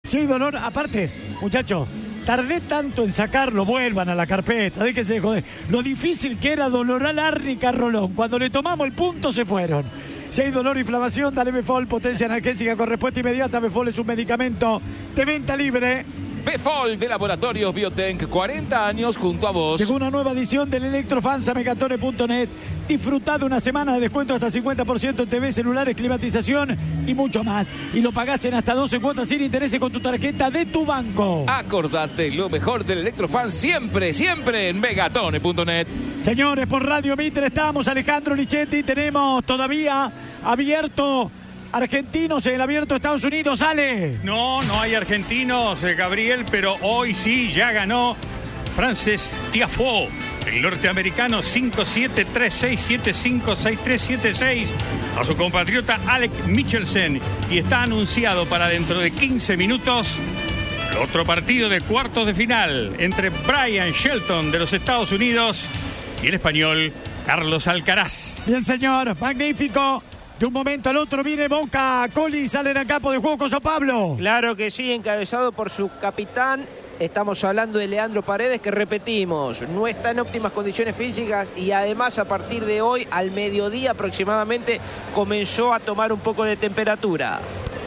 Si hay dolor, aparte, muchachos, tardé tanto en sacarlo, vuelvan a la carpeta, déjense de joder. Lo difícil que era Doloral, Árnica, Rolón. Cuando le tomamos el punto se fueron. Si hay dolor o inflamación, dale Befol, potencia analgésica con respuesta inmediata. Befol es un medicamento de venta libre. Befol de Laboratorios Biotenc, 40 años junto a vos. Llegó una nueva edición del Electrofans a megatone.net. Disfrutá de una semana de descuento hasta 50% en TV, celulares, climatización y mucho más. Y lo pagás en hasta 12 cuotas sin intereses con tu tarjeta de tu banco. Acordate, lo mejor del Electrofans siempre, siempre en megatone.net. Señores, por Radio Mitre estamos, Alejandro Lichetti, tenemos todavía abierto argentinos en el abierto de Estados Unidos. Ale. No hay argentinos, Gabriel, pero hoy sí ya ganó Frances Tiafoe, el norteamericano 5-7, 3-6, 7-5, 6-3, 7-6 a su compatriota Alec Michelsen, y está anunciado para dentro de 15 minutos el otro partido de cuartos de final entre Brian Shelton de los Estados Unidos y el español Carlos Alcaraz. Bien, señor, magnífico. De un momento al otro viene Boca, Coli, salen al campo de juego con Sao Pablo. Claro que sí, encabezado por su capitán. Estamos hablando de Leandro Paredes, que repetimos, no está en óptimas condiciones físicas y además a partir de hoy, al mediodía aproximadamente, comenzó a tomar un poco de temperatura.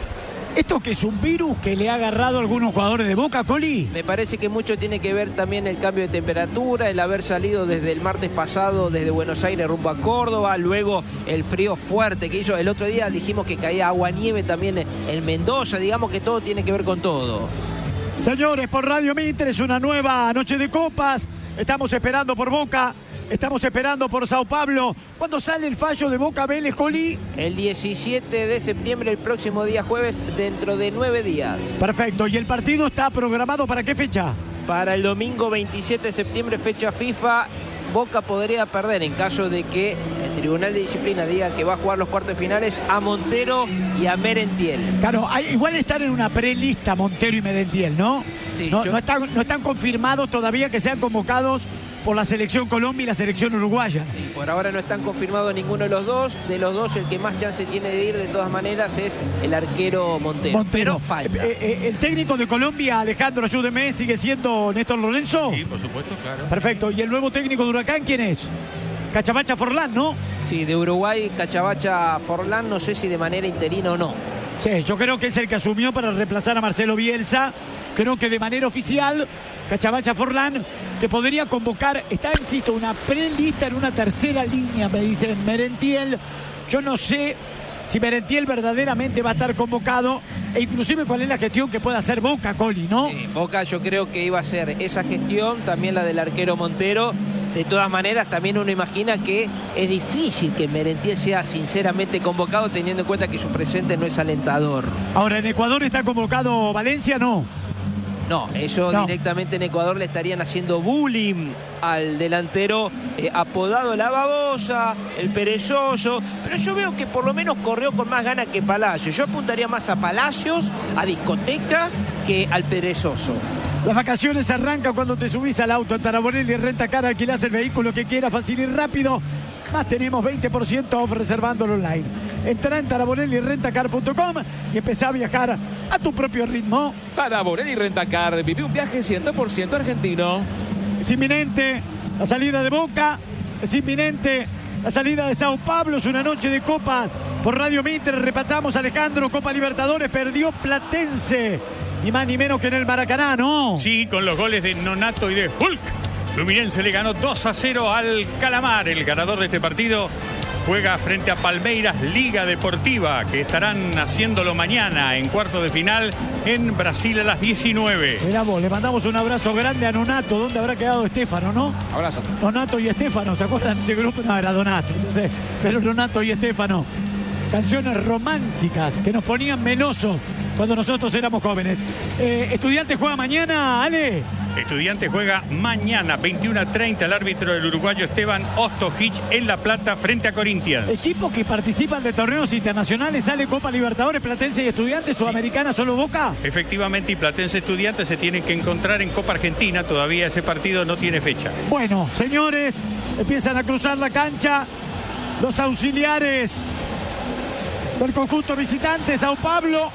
¿Esto que es un virus que le ha agarrado a algunos jugadores de Boca, Coli? Me parece que mucho tiene que ver también el cambio de temperatura, el haber salido desde el martes pasado desde Buenos Aires rumbo a Córdoba, luego el frío fuerte que hizo. El otro día dijimos que caía agua-nieve también en Mendoza, digamos que todo tiene que ver con todo. Señores, por Radio Mitre es una nueva noche de copas. Estamos esperando por Boca, estamos esperando por Sao Pablo. ¿Cuándo sale el fallo de Boca Vélez, Coli? El 17 de septiembre, el próximo día jueves, dentro de 9 días. Perfecto. ¿Y el partido está programado para qué fecha? Para el domingo 27 de septiembre, fecha FIFA. Boca podría perder en caso de que el Tribunal de Disciplina diga que va a jugar los cuartos finales a Montero y a Merentiel. Claro, igual están en una prelista Montero y Merentiel, ¿no? Sí, no están confirmados todavía que sean convocados por la selección Colombia y la selección uruguaya. Sí, por ahora no están confirmados ninguno de los dos. De los dos, el que más chance tiene de ir de todas maneras es el arquero Montero. Pero falta. ¿El técnico de Colombia, Alejandro, ayúdeme, sigue siendo Néstor Lorenzo? Sí, por supuesto, claro. Perfecto. ¿Y el nuevo técnico de Huracán quién es? Cachavacha Forlán, ¿no? Sí, de Uruguay, Cachavacha Forlán, no sé si de manera interina o no. Sí, yo creo que es el que asumió para reemplazar a Marcelo Bielsa. Creo que de manera oficial, Cachavacha Forlán, que podría convocar, está, insisto, una prelista en una tercera línea, me dicen Merentiel. Yo no sé si Merentiel verdaderamente va a estar convocado e inclusive cuál es la gestión que puede hacer Boca, Coli, ¿no? Sí, Boca yo creo que iba a ser esa gestión, también la del arquero Montero. De todas maneras, también uno imagina que es difícil que Merentiel sea sinceramente convocado, teniendo en cuenta que su presente no es alentador. Ahora, ¿en Ecuador está convocado Valencia? No. No, eso no. Directamente en Ecuador le estarían haciendo bullying al delantero apodado La Babosa, el perezoso. Pero yo veo que por lo menos corrió con más ganas que Palacios. Yo apuntaría más a Palacios, a discoteca, que al perezoso. Las vacaciones arrancan cuando te subís al auto en Taraborelli Rentacar, alquilás el vehículo que quieras, fácil y rápido. Más tenemos 20% off reservándolo online. Entrá en taraborellirentacar.com y empezá a viajar a tu propio ritmo. Taraborelli Rentacar, vive un viaje 100% argentino. Es inminente la salida de Boca, es inminente la salida de Sao Pablo, es una noche de copas. Por Radio Mitre repatamos, Alejandro, Copa Libertadores, perdió Platense. Ni más ni menos que en el Maracaná, ¿no? Sí, con los goles de Nonato y de Hulk. Fluminense le ganó 2-0 al Calamar. El ganador de este partido juega frente a Palmeiras Liga Deportiva, que estarán haciéndolo mañana en cuartos de final en Brasil a las 19. Mirá vos, le mandamos un abrazo grande a Nonato. ¿Dónde habrá quedado Estefano, no? Abrazo. Nonato y Estefano, ¿se acuerdan de ese grupo? No, era Donato, entonces, pero Nonato y Estefano. Canciones románticas que nos ponían melosos cuando nosotros éramos jóvenes. Estudiantes juega mañana, Ale. Estudiantes juega mañana, 21:30, el árbitro del uruguayo Esteban Ostojic en La Plata frente a Corinthians. Equipos que participan de torneos internacionales, sale Copa Libertadores, Platense y Estudiantes, Sudamericana, solo Boca. Efectivamente, y Platense Estudiantes se tienen que encontrar en Copa Argentina, todavía ese partido no tiene fecha. Bueno, señores, empiezan a cruzar la cancha los auxiliares del conjunto visitante, Sao Pablo.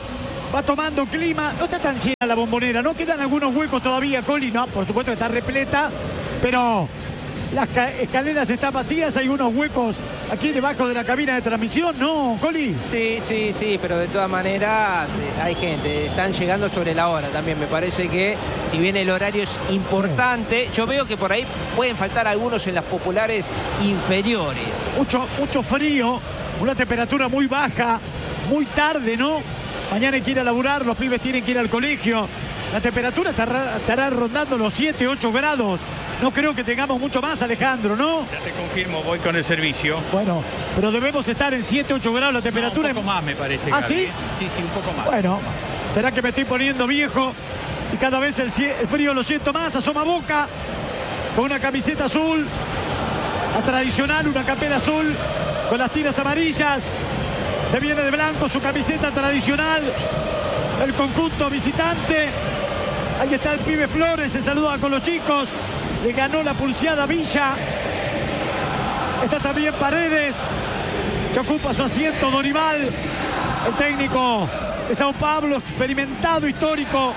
va tomando clima. No está tan llena la Bombonera, no quedan algunos huecos todavía, Coli. No, por supuesto que está repleta, pero las escaleras están vacías. Hay unos huecos aquí debajo de la cabina de transmisión, ¿no, Coli? Sí, pero de todas maneras hay gente. Están llegando sobre la hora también. Me parece que si bien el horario es importante, yo veo que por ahí pueden faltar algunos en las populares inferiores. Mucho frío, una temperatura muy baja, muy tarde, ¿no? Mañana hay que ir a laburar, los pibes tienen que ir al colegio. La temperatura estará rondando los 7, 8 grados. No creo que tengamos mucho más, Alejandro, ¿no? Ya te confirmo, voy con el servicio. Bueno, pero debemos estar en 7, 8 grados la temperatura. No, un poco más, me parece. ¿Ah, Gaby. sí? Sí, un poco más. Bueno, ¿será que me estoy poniendo viejo? Y cada vez el frío lo siento más. Asoma Boca con una camiseta azul, la tradicional, una campera azul con las tiras amarillas. Se viene de blanco su camiseta tradicional, el conjunto visitante. Ahí está el pibe Flores, se saluda con los chicos. Le ganó la pulseada Villa. Está también Paredes, que ocupa su asiento Dorival, el técnico de Sao Paulo, experimentado, histórico,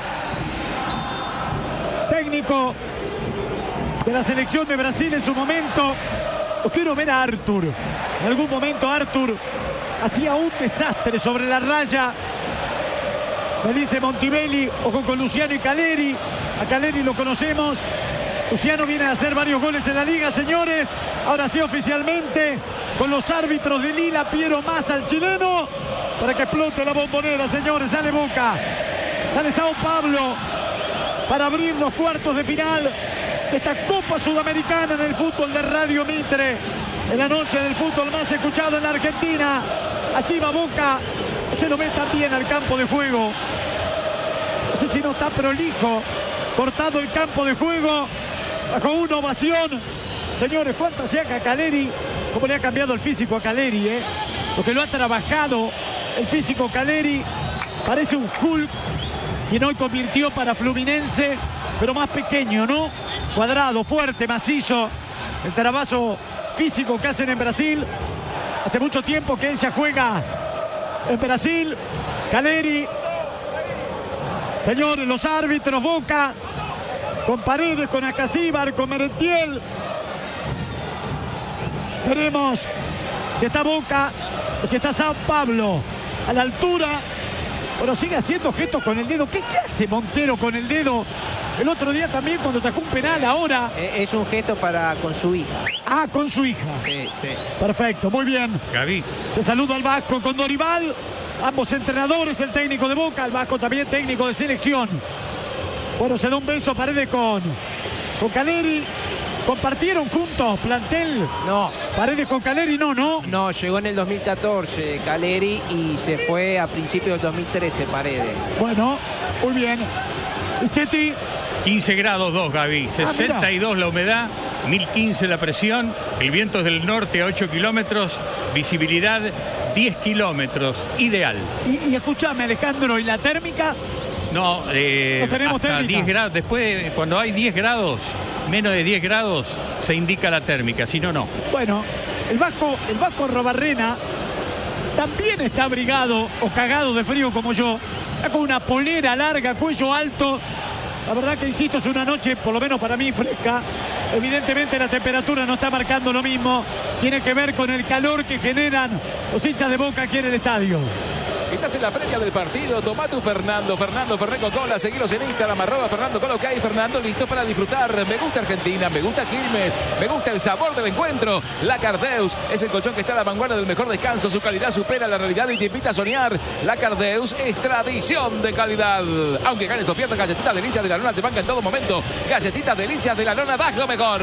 técnico de la selección de Brasil en su momento. Lo quiero ver a Arthur. En algún momento Arthur hacía un desastre sobre la raya. Me dice Montibelli, ojo con Luciano y Caleri. A Caleri lo conocemos. Luciano viene a hacer varios goles en la liga, señores. Ahora sí, oficialmente, con los árbitros de Lila, Piero Massa, el chileno, para que explote la Bombonera, señores. Sale Boca, sale Sao Paulo para abrir los cuartos de final de esta Copa Sudamericana en el fútbol de Radio Mitre. En la noche del fútbol más escuchado en la Argentina. Allí va Boca. Se lo ve también al campo de juego. No sé si no está prolijo. Cortado el campo de juego. Bajo una ovación. Señores, ¿cuánto hacía que a Caleri? ¿Cómo le ha cambiado el físico a Caleri, Lo que lo ha trabajado el físico Caleri. Parece un Hulk, quien hoy convirtió para Fluminense, pero más pequeño, ¿no? Cuadrado, fuerte, macizo. El trabajo físico que hacen en Brasil. Hace mucho tiempo que él ya juega en Brasil. Caleri. Señores, los árbitros, Boca, con Paredes, con Acasíbar, con Merentiel. Veremos si está Boca o si está Sao Paulo a la altura. Bueno, sigue haciendo gestos con el dedo. ¿Qué hace Montero con el dedo? El otro día también cuando atajó un penal, ahora. Es un gesto con su hija. Ah, con su hija. Sí. Perfecto, muy bien. Gaby. Se saluda al Vasco con Dorival. Ambos entrenadores, el técnico de Boca, el Vasco también técnico de selección. Bueno, se da un beso Paredes con Caleri. ¿Compartieron juntos plantel? No. Paredes con Caleri, no. No, llegó en el 2014 Caleri y se fue a principios del 2013 Paredes. Bueno, muy bien. Chetti. 15 grados 2, Gaby. 62 la humedad, 1015 la presión. El viento es del norte a 8 kilómetros. Visibilidad 10 kilómetros. Ideal. Y escúchame, Alejandro, ¿y la térmica? No, tenemos hasta térmica. 10 grados. Después, cuando hay 10 grados, menos de 10 grados, se indica la térmica. Si no, no. Bueno, el Vasco Robarrena también está abrigado o cagado de frío como yo. Está con una polera larga, cuello alto. La verdad que, insisto, es una noche, por lo menos para mí, fresca. Evidentemente la temperatura no está marcando lo mismo. Tiene que ver con el calor que generan los hinchas de Boca aquí en el estadio. Estás en la previa del partido. Tomá tu Fernando Ferré con cola. Seguilos en Instagram, @Fernando Cola. Ok, Fernando, listo para disfrutar. Me gusta Argentina, me gusta Quilmes, me gusta el sabor del encuentro. La Cardeus es el colchón que está a la vanguardia del mejor descanso. Su calidad supera la realidad y te invita a soñar. La Cardeus es tradición de calidad. Aunque ganes o pierdas, Galletitas Delicias de la Lona te banca en todo momento. Galletitas Delicias de la Lona, das lo mejor.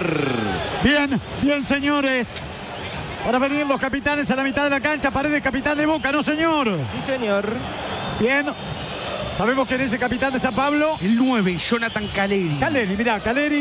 Bien, señores. Para venir los capitanes a la mitad de la cancha. Paredes, capitán de Boca, ¿no, señor? Sí, señor. Bien. Sabemos quién es el capitán de Sao Paulo. El 9, Jonathan Caleri. Caleri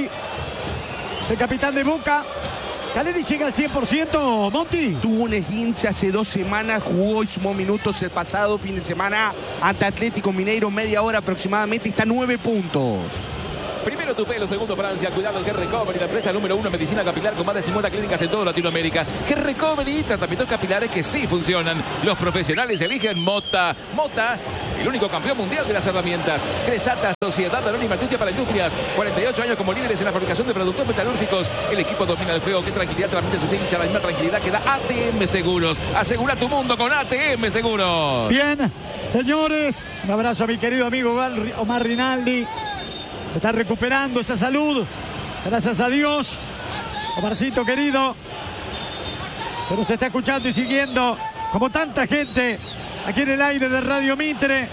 es el capitán de Boca. ¿Caleri llega al 100%, Monti? Tuvo un esguince hace 2 semanas, jugó y sumó minutos el pasado fin de semana ante Atlético Mineiro, media hora aproximadamente, está a 9 puntos. Primero tu pelo, segundo Francia. Cuidado el Hair Recovery, la empresa número 1 en medicina capilar con más de 50 clínicas en toda Latinoamérica. Hair Recovery, tratamientos capilares que sí funcionan. Los profesionales eligen Mota. Mota, el único campeón mundial de las herramientas. Cresata, Sociedad Anónima Industria para Industrias. 48 años como líderes en la fabricación de productos metalúrgicos. El equipo domina el juego. Qué tranquilidad transmite sus hinchas. La misma tranquilidad que da ATM Seguros. Asegura tu mundo con ATM Seguros. Bien, señores, un abrazo a mi querido amigo Omar Rinaldi. Está recuperando esa salud. Gracias a Dios. Omarcito querido. Pero se está escuchando y siguiendo como tanta gente aquí en el aire de Radio Mitre.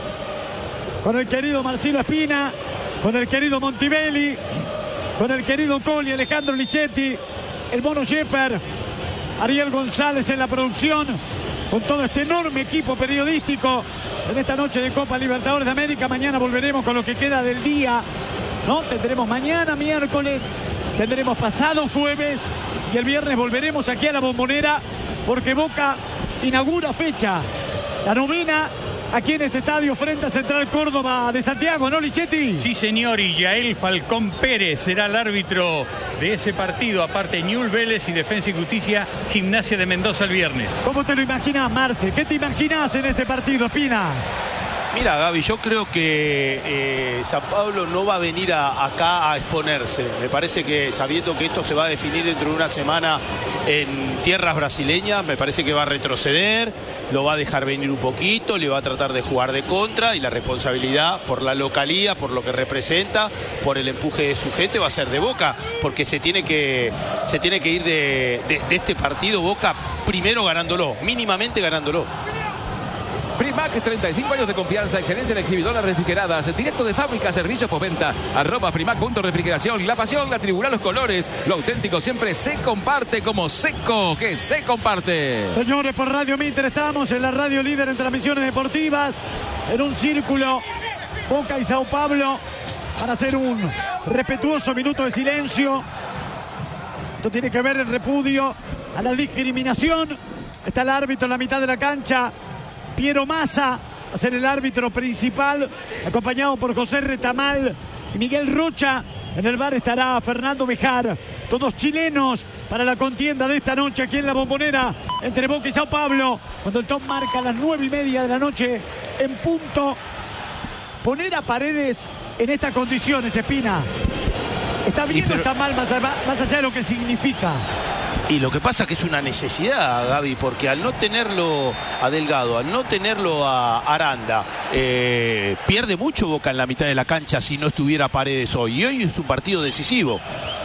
Con el querido Marcelo Espina. Con el querido Montibelli. Con el querido Coli, Alejandro Lichetti. El Mono Sheffer. Ariel González en la producción. Con todo este enorme equipo periodístico en esta noche de Copa Libertadores de América. Mañana volveremos con lo que queda del día, ¿no? Tendremos mañana miércoles, tendremos pasado jueves y el viernes volveremos aquí a la Bombonera porque Boca inaugura fecha, la 9ª, aquí en este estadio frente a Central Córdoba de Santiago, ¿no, Lichetti? Sí, señor, y Yael Falcón Pérez será el árbitro de ese partido. Aparte, Ñul Vélez y Defensa y Justicia, Gimnasia de Mendoza el viernes. ¿Cómo te lo imaginás, Marce? ¿Qué te imaginás en este partido, Espina? Mira, Gaby, yo creo que San Pablo no va a venir acá a exponerse. Me parece que sabiendo que esto se va a definir dentro de una semana en tierras brasileñas, me parece que va a retroceder, lo va a dejar venir un poquito, le va a tratar de jugar de contra y la responsabilidad por la localía, por lo que representa, por el empuje de su gente va a ser de Boca, porque se tiene que ir de este partido Boca primero ganándolo, mínimamente ganándolo. Frimac, 35 años de confianza, excelencia en exhibidoras refrigeradas, directo de fábrica, servicios postventa, @frimac.refrigeración. La pasión, la tribuna, los colores, lo auténtico siempre se comparte como Seco, que se comparte. Señores, por Radio Mitre estamos en la radio líder en transmisiones deportivas, en un círculo Boca y Sao Paulo, para hacer un respetuoso minuto de silencio. Esto tiene que ver el repudio a la discriminación. Está el árbitro en la mitad de la cancha, Piero Massa, va a ser el árbitro principal, acompañado por José Retamal y Miguel Rocha. En el bar estará Fernando Bejar, todos chilenos para la contienda de esta noche aquí en la Bombonera entre Boca y Sao Paulo, cuando el top marca las 9:30 de la noche en punto. Poner a Paredes en estas condiciones, Espina, ¿está bien o está mal más allá de lo que significa? Y lo que pasa es que es una necesidad, Gaby, porque al no tenerlo a Delgado, al no tenerlo a Aranda, pierde mucho Boca en la mitad de la cancha si no estuviera Paredes hoy. Y hoy es un partido decisivo.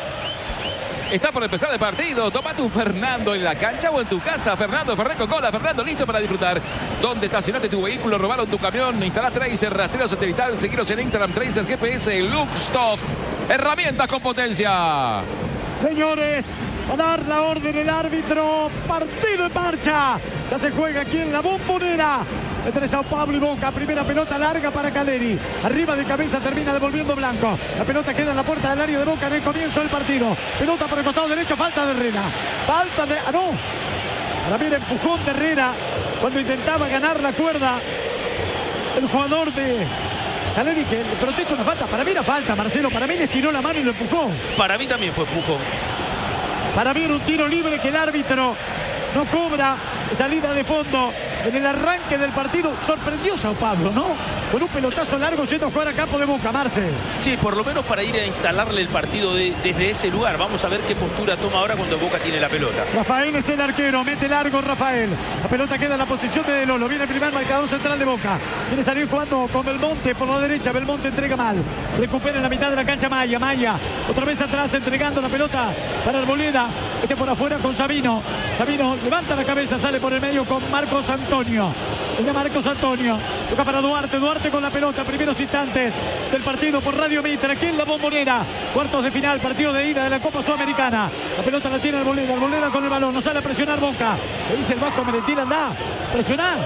Está por empezar el partido. Tomate un Fernando en la cancha o en tu casa. Fernando, Ferrer con cola. Fernando listo para disfrutar. ¿Dónde estacionaste tu vehículo? ¿Robaron tu camión? Instalá Tracer, rastreo satelital. Seguiros en Instagram, Tracer, GPS, Luxtoff. Herramientas con potencia. Señores, va a dar la orden el árbitro. Partido en marcha. Ya se juega aquí en la Bombonera entre Sao Paulo y Boca. Primera pelota larga para Caleri. Arriba de cabeza termina devolviendo Blanco. La pelota queda en la puerta del área de Boca en el comienzo del partido. Pelota por el costado derecho. Falta de Herrera. Falta de... ¡Ah, no! Ahora viene empujón de Herrera cuando intentaba ganar la cuerda. El jugador de Caleri que le protesta una falta. Para mí era falta, Marcelo. Para mí le estiró la mano y lo empujó. Para mí también fue empujón. Para mí era un tiro libre que el árbitro no cobra. Salida de fondo en el arranque del partido. Sorprendió Sao Paulo, ¿no? Con un pelotazo largo yendo a jugar a campo de Boca, Marce. Sí, por lo menos para ir a instalarle el partido desde ese lugar. Vamos a ver qué postura toma ahora cuando Boca tiene la pelota. Rafael es el arquero, mete largo Rafael. La pelota queda en la posición de Lolo. Viene el primer marcador central de Boca. Quiere salir jugando con Belmonte por la derecha. Belmonte entrega mal. Recupera en la mitad de la cancha Maya. Maya otra vez atrás entregando la pelota para Arboleda. Este por afuera con Sabino. Sabino levanta la cabeza, sale por el medio con Marcos Antonio. El de Marcos Antonio. Toca para Duarte. Duarte con la pelota. Primeros instantes del partido por Radio Mitre. Aquí en la Bombonera. Cuartos de final. Partido de ida de la Copa Sudamericana. La pelota la tiene Arboleda. Arboleda con el balón. No sale a presionar Boca. Le dice el Vasco Merentiel, anda. Presionar.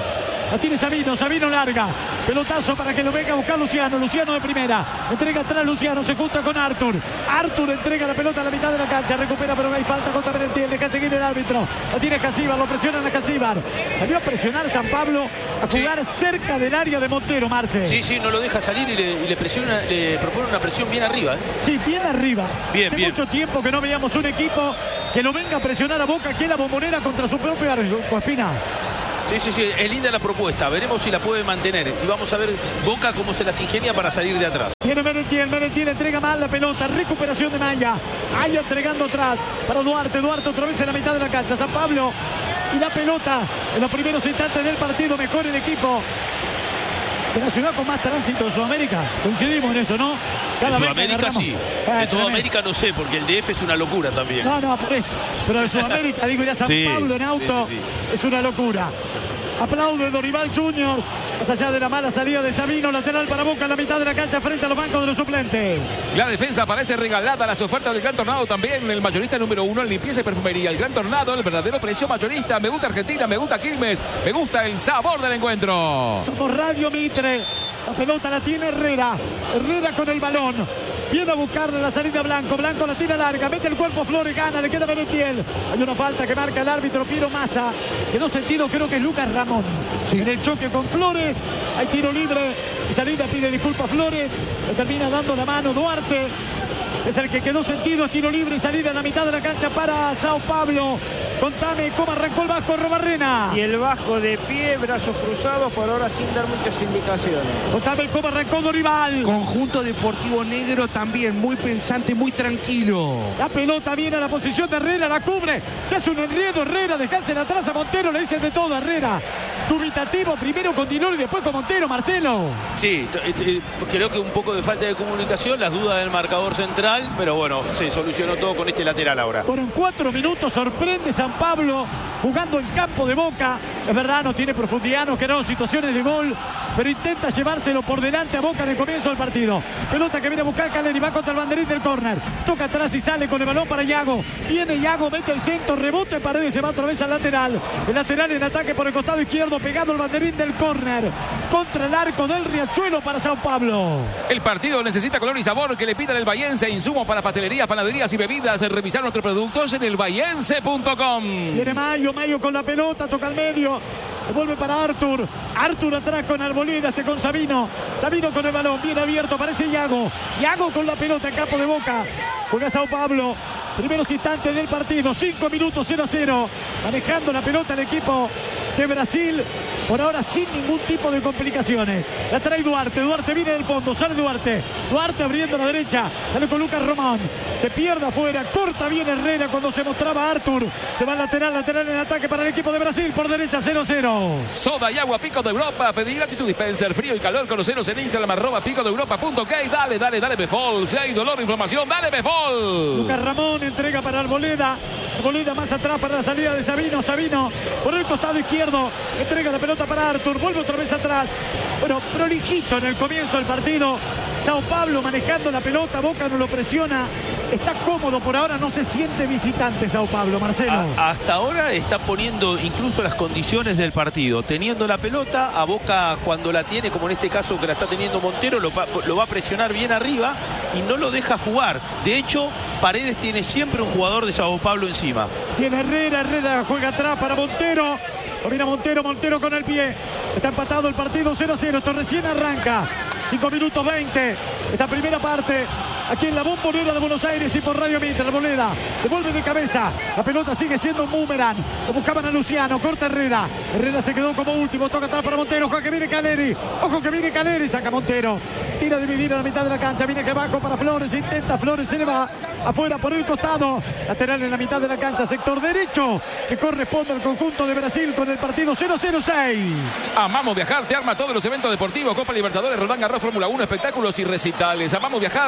La tiene Sabino, Sabino larga. Pelotazo para que lo venga a buscar Luciano. Luciano de primera. Entrega atrás Luciano, se junta con Artur. Artur entrega la pelota a la mitad de la cancha. Recupera, pero no hay falta contra Merentiel. Deja seguir el árbitro. La tiene Casíbar, lo presiona a Casíbar. Salió a presionar San Pablo, a jugar cerca del área de Montero, Marce. Sí, no lo deja salir y le presiona, le propone una presión bien arriba. Sí, bien arriba. Hace mucho tiempo que no veíamos un equipo que lo venga a presionar a Boca, que es la Bombonera contra su propio arco, Espina. Sí, es linda la propuesta. Veremos si la puede mantener. Y vamos a ver Boca cómo se las ingenia para salir de atrás. Viene Merentiel entrega mal la pelota. Recuperación de Maya. Maya entregando atrás para Duarte. Duarte otra vez en la mitad de la cancha. San Pablo y la pelota en los primeros instantes del partido. Mejor el equipo de la ciudad con más tránsito de Sudamérica. Coincidimos en eso, ¿no? De Sudamérica sí. De toda América no sé, porque el DF es una locura también. No, por eso. Pero de Sudamérica, digo, ya San Pablo en auto es una locura. Aplaude Dorival Junior. Más allá de la mala salida de Sabino, lateral para Boca en la mitad de la cancha frente a los bancos de los suplentes. La defensa parece regalada. Las ofertas del Gran Tornado también. El mayorista número 1 en limpieza y perfumería. El Gran Tornado, el verdadero precio mayorista. Me gusta Argentina, me gusta Quilmes. Me gusta el sabor del encuentro. Somos Radio Mitre. La pelota la tiene Herrera. Herrera con el balón. Viene a buscarle la salida Blanco. Blanco la tira larga. Mete el cuerpo Flores. Gana. Le queda Merentiel. Hay una falta que marca el árbitro Piero Massa. Quedó sentido, creo que es Lucas Ramón. En el choque con Flores. Hay tiro libre. Y salida pide disculpas Flores. Le termina dando la mano Duarte. Es el que quedó sentido. Tiro libre y salida en la mitad de la cancha para Sao Pablo. Contame cómo arrancó el Vasco Robarrena. Y el Vasco de pie, brazos cruzados, por ahora sin dar muchas indicaciones. Contame cómo arrancó Dorival. Conjunto Deportivo Negro también muy pensante, muy tranquilo. La pelota viene a la posición de Herrera, la cubre. Se hace un enredo Herrera, dejársela atrás a Montero, le dicen de todo a Herrera. Dubitativo primero con Dinoro y después con Montero, Marcelo. Sí, creo que un poco de falta de comunicación, las dudas del marcador central, pero bueno, se solucionó todo con este lateral ahora. Bueno, en 4 minutos sorprende San Pablo jugando en campo de Boca. Es verdad, no tiene profundidad, no creó situaciones de gol, pero intenta llevárselo por delante a Boca en el comienzo del partido. Pelota que viene a buscar Caleri, va contra el banderín del córner. Toca atrás y sale con el balón para Iago. Viene Iago, mete el centro, rebote, Paredes, se va otra vez al lateral. El lateral en ataque por el costado izquierdo, pegado al banderín del córner. Contra el arco del Riachuelo para Sao Pablo. El partido necesita color y sabor que le pidan el Bahiense. Insumo para pastelerías, panaderías y bebidas. Revisar nuestros productos en elbahiense.com. Viene Mayo con la pelota, toca al medio. Devuelve para Artur. Artur atrás con Arboleda, con Sabino. Sabino con el balón, bien abierto, aparece Iago. Iago con la pelota en campo de Boca. Juega Sao Pablo. Primeros instantes del partido, 5 minutos 0-0. Manejando la pelota el equipo de Brasil. Por ahora sin ningún tipo de complicaciones. La trae Duarte. Duarte viene del fondo. Sale Duarte. Duarte abriendo a la derecha. Sale con Lucas Román. Se pierde afuera. Corta bien Herrera cuando se mostraba Artur. Se va al lateral en ataque para el equipo de Brasil. Por derecha 0-0. Soda y agua Pico de Europa. Pedir Actitud Dispenser. Frío y calor. Conoceros en Instagram @picodeeuropa.ok. Dale Befol. Si hay dolor o inflamación, dale Befol. Lucas Ramón entrega para Arboleda. Arboleda más atrás para la salida de Sabino. Sabino por el costado izquierdo. Entrega la pelota para Artur. Vuelve otra vez atrás. Bueno, prolijito en el comienzo del partido. Sao Pablo manejando la pelota. Boca no lo presiona. Está cómodo por ahora. No se siente visitante Sao Pablo, Marcelo. Hasta ahora está poniendo incluso las condiciones del partido. Teniendo la pelota, a Boca cuando la tiene, como en este caso que la está teniendo Montero, lo va a presionar bien arriba y no lo deja jugar. De hecho, Paredes tiene siempre un jugador de Sao Pablo encima. Tiene Herrera juega atrás para Montero. Domina Montero con el pie. Está empatado el partido 0-0. Esto recién arranca. 5 minutos 20. Esta primera parte. Aquí en la Bombonera de Buenos Aires y por Radio Mitre. Arboleda devuelve de cabeza. La pelota sigue siendo un boomerang. Lo buscaban a Luciano. Corta Herrera. Herrera se quedó como último. Toca atrás para Montero. Ojo que viene Caleri. Ojo que viene Caleri. Saca Montero. Tira a dividir a la mitad de la cancha. Viene que bajo para Flores. Intenta Flores. Se le va afuera por el costado. Lateral en la mitad de la cancha. Sector derecho. Que corresponde al conjunto de Brasil con el partido 0-0-6. Amamos Viajar. Te arma todos los eventos deportivos. Copa Libertadores, Roland Garros, Fórmula 1, espectáculos y recitales. Amamos Viajar. Nos encanta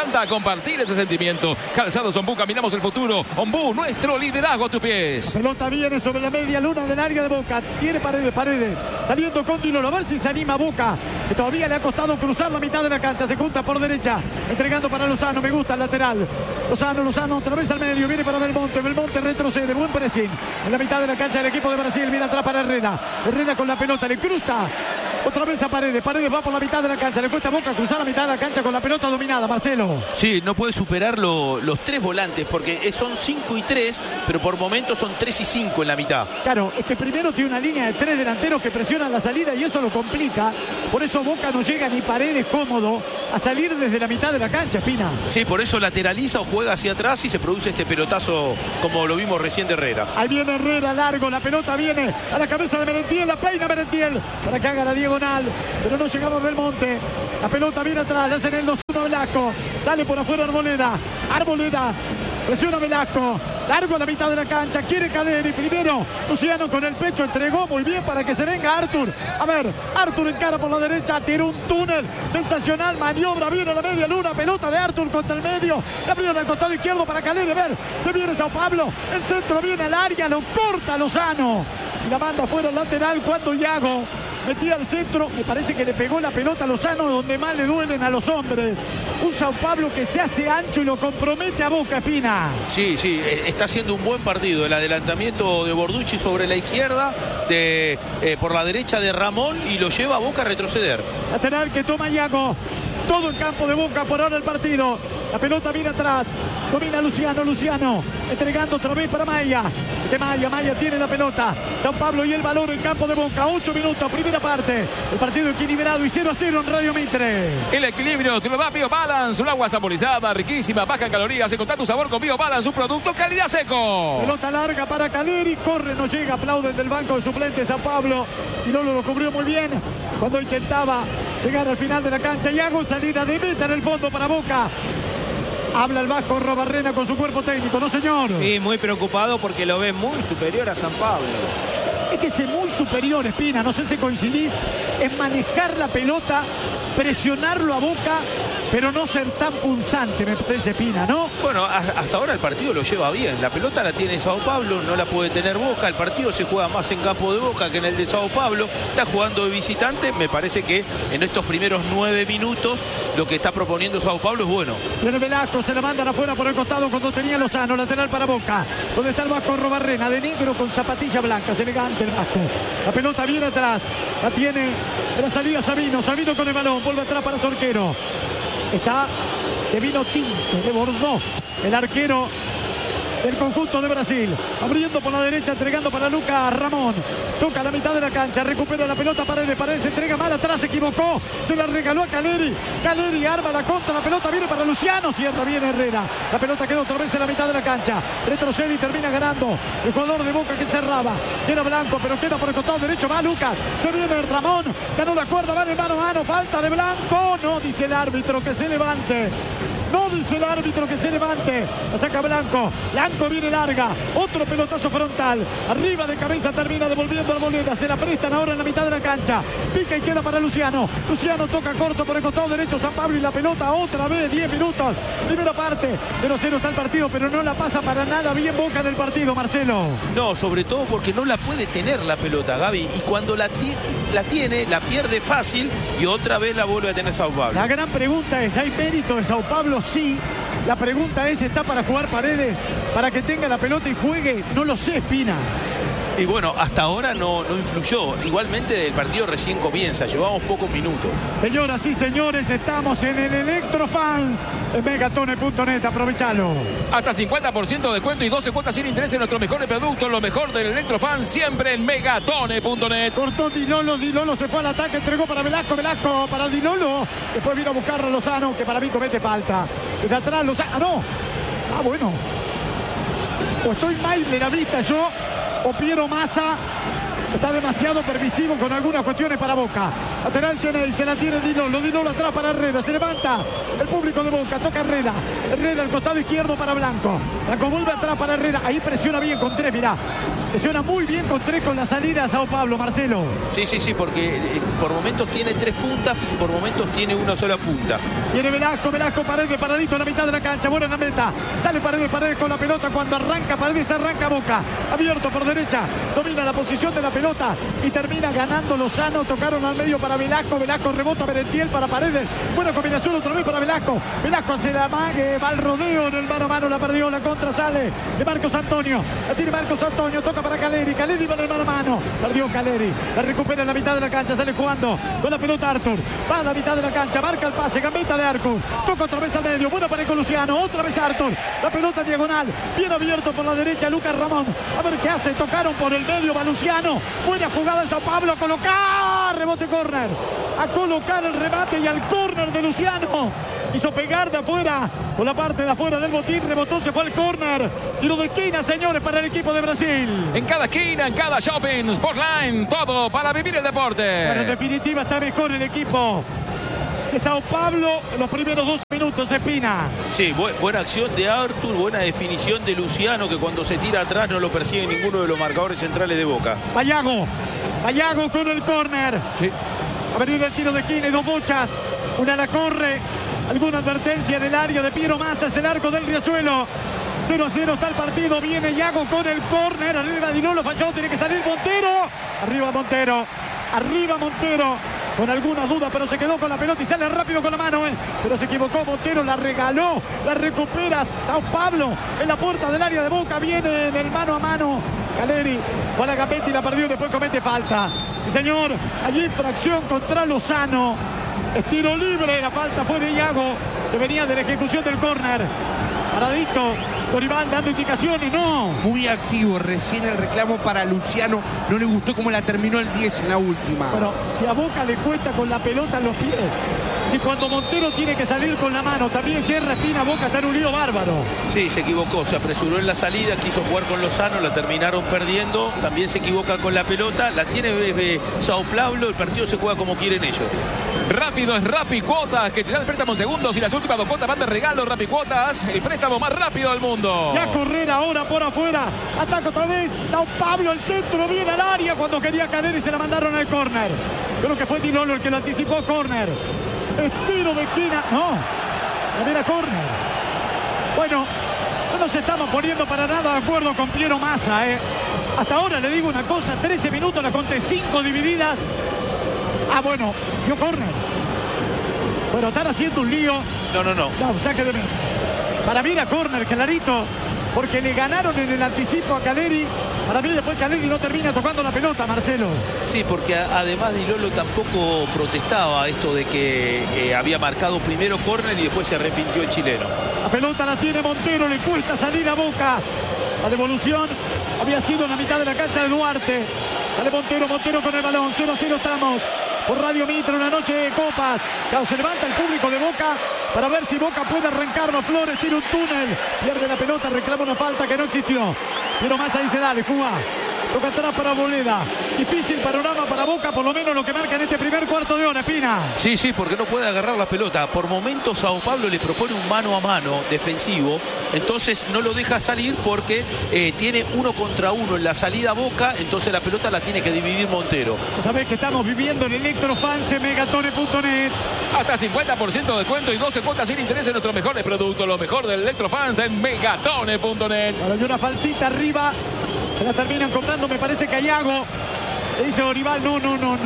encanta compartir ese sentimiento. Calzados Ombú, caminamos el futuro. Ombú, nuestro liderazgo a tus pies. Pelota viene sobre la media luna del área de Boca. Tiene Paredes. Saliendo con Dinolo. A ver si se anima Boca, que todavía le ha costado cruzar la mitad de la cancha. Se junta por derecha. Entregando para Lozano. Me gusta el lateral. Lozano otra vez al medio. Viene para Belmonte. Belmonte retrocede. Buen pressing. En la mitad de la cancha del equipo de Brasil. Viene atrás para Herrera. Herrera con la pelota. Le cruza. Otra vez a Paredes. Paredes va por la mitad de la cancha. Le cuesta a Boca cruzar la mitad de la cancha con la pelota dominada. Marcelo. Sí, no puede superar los 3 volantes porque son 5 y 3, pero por momentos son 3 y 5 en la mitad. Claro, es que primero tiene una línea de 3 delanteros que presionan la salida y eso lo complica. Por eso Boca no llega ni Paredes cómodo a salir desde la mitad de la cancha, Espina. Sí, por eso lateraliza o juega hacia atrás y se produce este pelotazo como lo vimos recién de Herrera. Ahí viene Herrera, largo, la pelota viene a la cabeza de Merentiel, la peina Merentiel para que haga la diagonal, pero no llegamos a Belmonte. La pelota viene atrás, le hacen el 2-1 a Velasco, sale por afuera Arboleda, presiona Velasco, largo a la mitad de la cancha, quiere Caleri, primero Luciano con el pecho, entregó muy bien para que se venga Artur. A ver, Artur encara por la derecha, tira un túnel, sensacional, maniobra, viene a la media luna, pelota de Artur contra el medio, la abrieron al costado izquierdo para Caleri, a ver, se viene Sao Pablo, el centro viene al área, lo corta Lozano y la manda fuera al lateral cuando Iago metía al centro, me parece que le pegó la pelota a Lozano donde más le duelen a los hombres. Un Sao Pablo que se hace ancho y lo compromete a Boca, Espina. Sí, está haciendo un buen partido. El adelantamiento de Borducci sobre la izquierda, por la derecha de Ramón y lo lleva a Boca a retroceder. Lateral que toma Iago. Todo el campo de Boca por ahora el partido. La pelota viene atrás. Domina Luciano. Entregando otra vez para Maya. Maya tiene la pelota. Sao Pablo y el balón en campo de Boca. 8 minutos, primera parte. El partido equilibrado y 0-0 en Radio Mitre. El equilibrio te lo da BioBalance. Un agua saborizada, riquísima, baja en calorías. Encontrá tu sabor con BioBalance, un producto calidad seco. Pelota larga para Caleri. Corre, no llega. Aplauden del banco de suplentes Sao Pablo. Y Lolo lo cubrió muy bien cuando intentaba llegar al final de la cancha. Iago, salida de meta en el fondo para Boca. Habla el vasco Robarrena con su cuerpo técnico, ¿no, señor? Sí, muy preocupado porque lo ve muy superior a San Pablo. Es que es muy superior, Espina, no sé si coincidís, en manejar la pelota, presionarlo a Boca, pero no ser tan punzante, me parece, Espina, ¿no? Bueno, hasta ahora el partido lo lleva bien. La pelota la tiene Sao Pablo, no la puede tener Boca. El partido se juega más en campo de Boca que en el de Sao Pablo. Está jugando de visitante. Me parece que en estos primeros 9 minutos lo que está proponiendo Sao Pablo es bueno. Viene Velasco, se la mandan afuera por el costado cuando tenía Lozano, lateral para Boca. Donde está el vasco Robarrena, de negro con zapatilla blanca, es elegante el vasco. La pelota viene atrás, la tiene en la salida Sabino con el balón, vuelve atrás para su arquero. Está de vino tinto, de Bordeaux, el arquero del conjunto de Brasil, abriendo por la derecha, entregando para Lucas Ramón, toca la mitad de la cancha, recupera la pelota, Paredes, se entrega mal atrás, se equivocó, se la regaló a Caleri arma la contra, la pelota viene para Luciano, cierra bien Herrera, la pelota quedó otra vez en la mitad de la cancha, retrocede y termina ganando el jugador de Boca que cerraba, era Blanco, pero queda por el costado derecho, va Lucas, se viene Ramón, ganó la cuerda, va de mano a mano, falta de Blanco, no dice el árbitro que se levante. No dice el árbitro que se levante. La saca Blanco viene larga. Otro pelotazo frontal. Arriba de cabeza termina devolviendo la moneda. Se la prestan ahora en la mitad de la cancha. Pica y queda para Luciano. Luciano toca corto por el costado derecho. San Pablo y la pelota otra vez. 10 minutos. Primera parte. 0-0 está el partido, pero no la pasa para nada bien Boca en el partido, Marcelo. No, sobre todo porque no la puede tener la pelota, Gaby. Y cuando la tiene, la pierde fácil y otra vez la vuelve a tener Sao Pablo. La gran pregunta es, ¿hay mérito de Sao Pablo? Sí. La pregunta es, ¿está para jugar Paredes? Para que tenga la pelota y juegue, no lo sé, Espina. Y bueno, hasta ahora no influyó. Igualmente el partido recién comienza, llevamos pocos minutos. Señoras y señores, estamos en el Electrofans en Megatone.net, aprovechalo. Hasta 50% de descuento y 12 cuotas sin interés en nuestros mejores productos. Lo mejor del Electrofans siempre en Megatone.net. Cortó Dinolo se fue al ataque, entregó para Velasco para Dinolo. Después vino a buscarlo Lozano, que para mí comete falta. Desde atrás Lozano, no. Bueno. O estoy mal de la vista yo, o Piero Massa está demasiado permisivo con algunas cuestiones para Boca. Lateral Cheney, se la tiene Dinolo atrás para Herrera, se levanta el público de Boca, toca Herrera al costado izquierdo para Blanco vuelve atrás para Herrera, ahí presiona bien con 3, mirá. Presiona muy bien con 3 con la salida a Sao Paulo, Marcelo. Sí, porque por momentos tiene 3 puntas y por momentos tiene una sola punta. Viene Velasco, Paredes, paradito en la mitad de la cancha, buena en la meta. Sale Paredes con la pelota cuando arranca Paredes, arranca Boca. Abierto por derecha, domina la posición de la pelota y termina ganando Lozano. Tocaron al medio para Velasco, rebota Merentiel para Paredes. Buena combinación otra vez para Velasco. Velasco hace la mague, va al rodeo en el mano a mano, la perdió, la contra sale de Marcos Antonio. La tiene Marcos Antonio, toca para Caleri va en el mano a mano. Perdió Caleri, la recupera en la mitad de la cancha, sale jugando con la pelota Arthur. Va a la mitad de la cancha, marca el pase, gambeta de Arthur. Toca otra vez al medio, buena para con Luciano, otra vez Arthur. La pelota diagonal, bien abierto por la derecha Lucas Ramón. A ver qué hace, tocaron por el medio, va Luciano. Buena jugada en Sao Paulo, a colocar, rebote córner. A colocar el remate y al córner de Luciano. Hizo pegar de afuera, por la parte de afuera del botín, rebotó, se fue al córner. Tiro de esquina, señores, para el equipo de Brasil. En cada esquina, en cada shopping, Sportline, todo para vivir el deporte. Pero en definitiva está mejor el equipo de Sao Paulo en los primeros 12 minutos, Espina. Sí, buena acción de Arthur, buena definición de Luciano, que cuando se tira atrás no lo persigue ninguno de los marcadores centrales de Boca. Vallago con el córner. Sí. A venir el tiro de esquina y 2 bochas. Una la corre. Alguna advertencia en el área de Piero Massa, es el arco del Riachuelo. 0-0 está el partido, viene Yago con el córner, arriba Di Lolo, falló, tiene que salir Montero. Arriba Montero, con alguna duda, pero se quedó con la pelota y sale rápido con la mano, pero se equivocó Montero, la regaló, la recupera Sao Paulo en la puerta del área de Boca, viene en el mano a mano. Caleri fue a la gambeta y la perdió, después comete falta. Sí, señor, allí infracción contra Lozano. Estiro libre, la falta fue de Iago, que venía de la ejecución del córner. Paradito, Dorival dando indicaciones, no. Muy activo, recién el reclamo para Luciano. No le gustó cómo la terminó el 10 en la última. Bueno, si a Boca le cuesta con la pelota en los pies, si cuando Montero tiene que salir con la mano, también yerra Espina, Boca está en un lío bárbaro. Sí, se equivocó, se apresuró en la salida, quiso jugar con Lozano, la terminaron perdiendo. También se equivoca con la pelota, la tiene Sao Paulo, el partido se juega como quieren ellos. Rápido es Rappi Cuotas, que te da el préstamo en segundos y las últimas 2 cuotas van de regalo. Rappi Cuotas, el préstamo más rápido del mundo. Y a correr ahora por afuera. Ataca otra vez Sao Paulo, el centro viene al área cuando quería caer y se la mandaron al córner. Creo que fue Di Lolo el que lo anticipó, córner. Estiro de esquina, no. Era córner. Bueno, no nos estamos poniendo para nada de acuerdo con Piero Massa, Hasta ahora le digo una cosa, 13 minutos, la conté 5 divididas. Ah, bueno, dio córner. Bueno, están haciendo un lío. No, saque de mí. Para mí era córner, clarito, porque le ganaron en el anticipo a Caleri. Para mí después Caleri no termina tocando la pelota, Marcelo. Sí, porque además Di Lolo tampoco protestaba esto de que había marcado primero córner y después se arrepintió el chileno. La pelota la tiene Montero, le cuesta salir a Boca. La devolución había sido en la mitad de la cancha de Duarte. Sale Montero con el balón, 0-0 estamos. Por Radio Mitre, una noche de copas. Claro, se levanta el público de Boca para ver si Boca puede arrancarlo. Flores tira un túnel, pierde la pelota, reclama una falta que no existió. Pero Massa dice, dale, juga. Toca atrás para Boleda. Difícil panorama para Boca, por lo menos lo que marca en este primer cuarto de hora, Espina. Sí, porque no puede agarrar la pelota. Por momentos Sao Paulo le propone un mano a mano defensivo. Entonces no lo deja salir porque tiene 1 contra 1 en la salida a Boca. Entonces la pelota la tiene que dividir Montero. Sabés que estamos viviendo en Electrofans en megatone.net. Hasta 50% de descuento y 12 cuotas sin interés en nuestros mejores productos. Lo mejor del Electrofans en megatone.net. Ahora hay una faltita arriba. Se la terminan cobrando, me parece que a Iago. Le dice Dorival, no.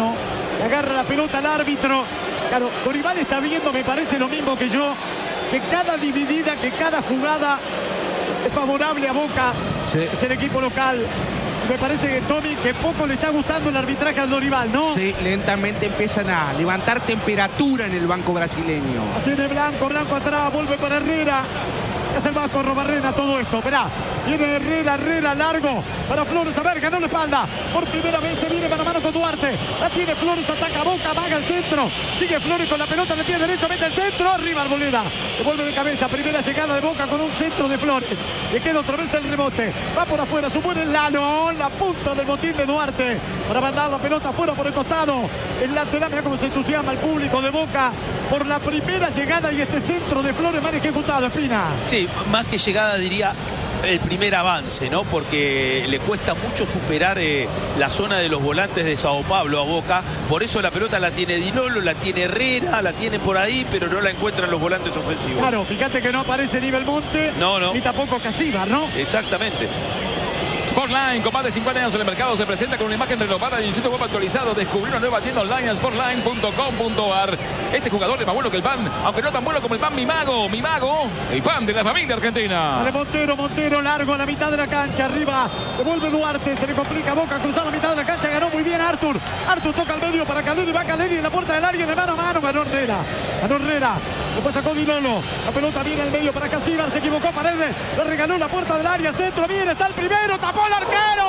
Le agarra la pelota al árbitro. Claro, Dorival está viendo, me parece lo mismo que yo, que cada dividida, que cada jugada es favorable a Boca. Sí. Es el equipo local. Me parece que Tommy, que poco le está gustando el arbitraje al Dorival, ¿no? Sí, lentamente empiezan a levantar temperatura en el banco brasileño. Tiene Blanco atrás, vuelve para Herrera. Es el Vasco Robarrena todo esto, esperá. Viene Herrera largo para Flores, a ver, ganó la espalda. Por primera vez se viene mano a mano con Duarte. La tiene Flores, ataca Boca, amaga el centro. Sigue Flores con la pelota en el pie derecho, mete el centro, arriba Arboleda. Devuelve de cabeza, primera llegada de Boca con un centro de Flores. Le queda otra vez el rebote. Va por afuera, supone el Lalo, la punta del botín de Duarte. Para mandar la pelota afuera por el costado. El lateral, mira cómo se entusiasma el público de Boca por la primera llegada y este centro de Flores mal ejecutado, Espina. Sí, más que llegada diría el primer avance, ¿no? Porque le cuesta mucho superar la zona de los volantes de Sao Paulo a Boca. Por eso la pelota la tiene Di Lolo, la tiene Herrera, la tiene por ahí, pero no la encuentran los volantes ofensivos. Claro, fíjate que no aparece ni Belmonte, ni tampoco Casíbar, ¿no? Exactamente. Sportline, con más de 50 años en el mercado, se presenta con una imagen renovada y un sitio web actualizado. Descubrió una nueva tienda online, sportline.com.ar. Este jugador es más bueno que el pan, aunque no tan bueno como el pan Mi Mago, el pan de la familia argentina. Vale, Montero, largo a la mitad de la cancha, arriba, devuelve Duarte, se le complica Boca, cruzar la mitad de la cancha, ganó muy bien Artur toca al medio para Caleri, va Caleri en la puerta del área, de mano a mano, ganó Herrera, después sacó Di Lolo, la pelota viene al medio para Casíbar, se equivocó Paredes, le regaló la puerta del área, centro, bien, está el primero, tapó el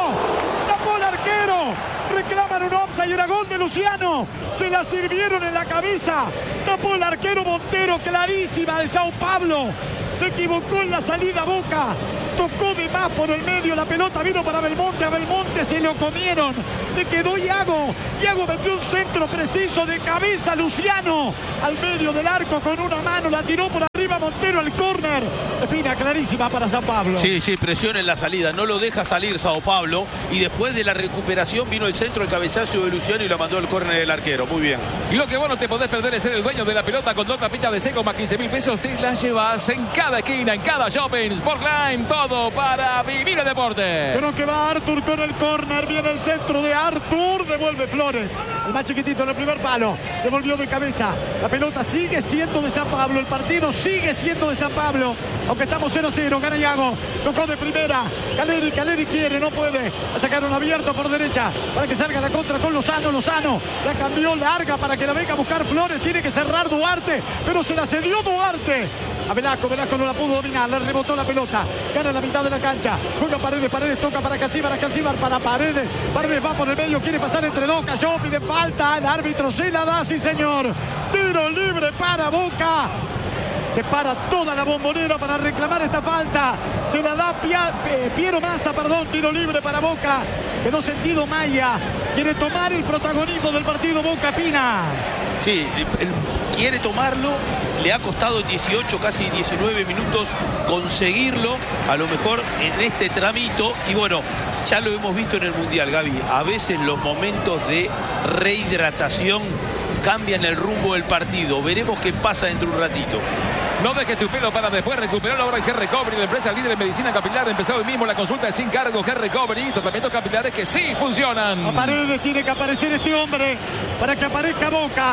arquero, reclaman un offside y era gol de Luciano, se la sirvieron en la cabeza, tapó el arquero Montero, clarísima de Sao Paulo, se equivocó en la salida Boca, tocó de más por el medio, la pelota vino para Belmonte, a Belmonte se lo comieron, le quedó Iago metió un centro preciso de cabeza, Luciano al medio del arco con una mano, la tiró por arriba Montero al córner, espina clarísima para Sao Paulo. Sí, presión en la salida, no lo deja salir Sao Paulo y después de la recuperación vino el centro, el cabezazo de Luciano y lo mandó al córner del arquero, muy bien. Y lo que vos no te podés perder es ser el dueño de la pelota con 2 tapitas de seco más 15.000 pesos, te la llevas en cada esquina, en cada shopping. Sportline, todo para vivir el deporte. Pero que va Artur con el córner, viene el centro de Artur, devuelve Flores, el más chiquitito en el primer palo, devolvió de cabeza, la pelota sigue siendo de San Pablo, el partido sigue siendo de San Pablo, aunque estamos 0-0, gana Iago, tocó de primera, Caleri quiere, no puede, a sacar un abierto por derecha, para que salga la contra con Lozano, la cambió larga para que la venga a buscar Flores, tiene que cerrar Duarte, pero se la cedió Duarte, a Velasco no la pudo dominar, le rebotó la pelota, gana la mitad de la cancha, juega Paredes toca para Casíbar para Paredes va por el medio, quiere pasar entre dos, cayó, pide falta, el árbitro se la da, sí señor, tiro libre para Boca, se para toda la Bombonera para reclamar esta falta, se la da Piero Massa, tiro libre para Boca, quedó sentido Maya, quiere tomar el protagonismo del partido Boca, Pina. Sí, quiere tomarlo, le ha costado 18, casi 19 minutos conseguirlo, a lo mejor en este tramito, y bueno, ya lo hemos visto en el Mundial, Gaby, a veces los momentos de rehidratación cambian el rumbo del partido, veremos qué pasa dentro de un ratito. No dejes tu pelo para después recuperarlo ahora en Hair Recovery, la empresa líder en medicina capilar. Empezó hoy mismo la consulta de sin cargo. Hair Recovery, tratamientos capilares que sí funcionan. A Paredes tiene que aparecer este hombre para que aparezca Boca.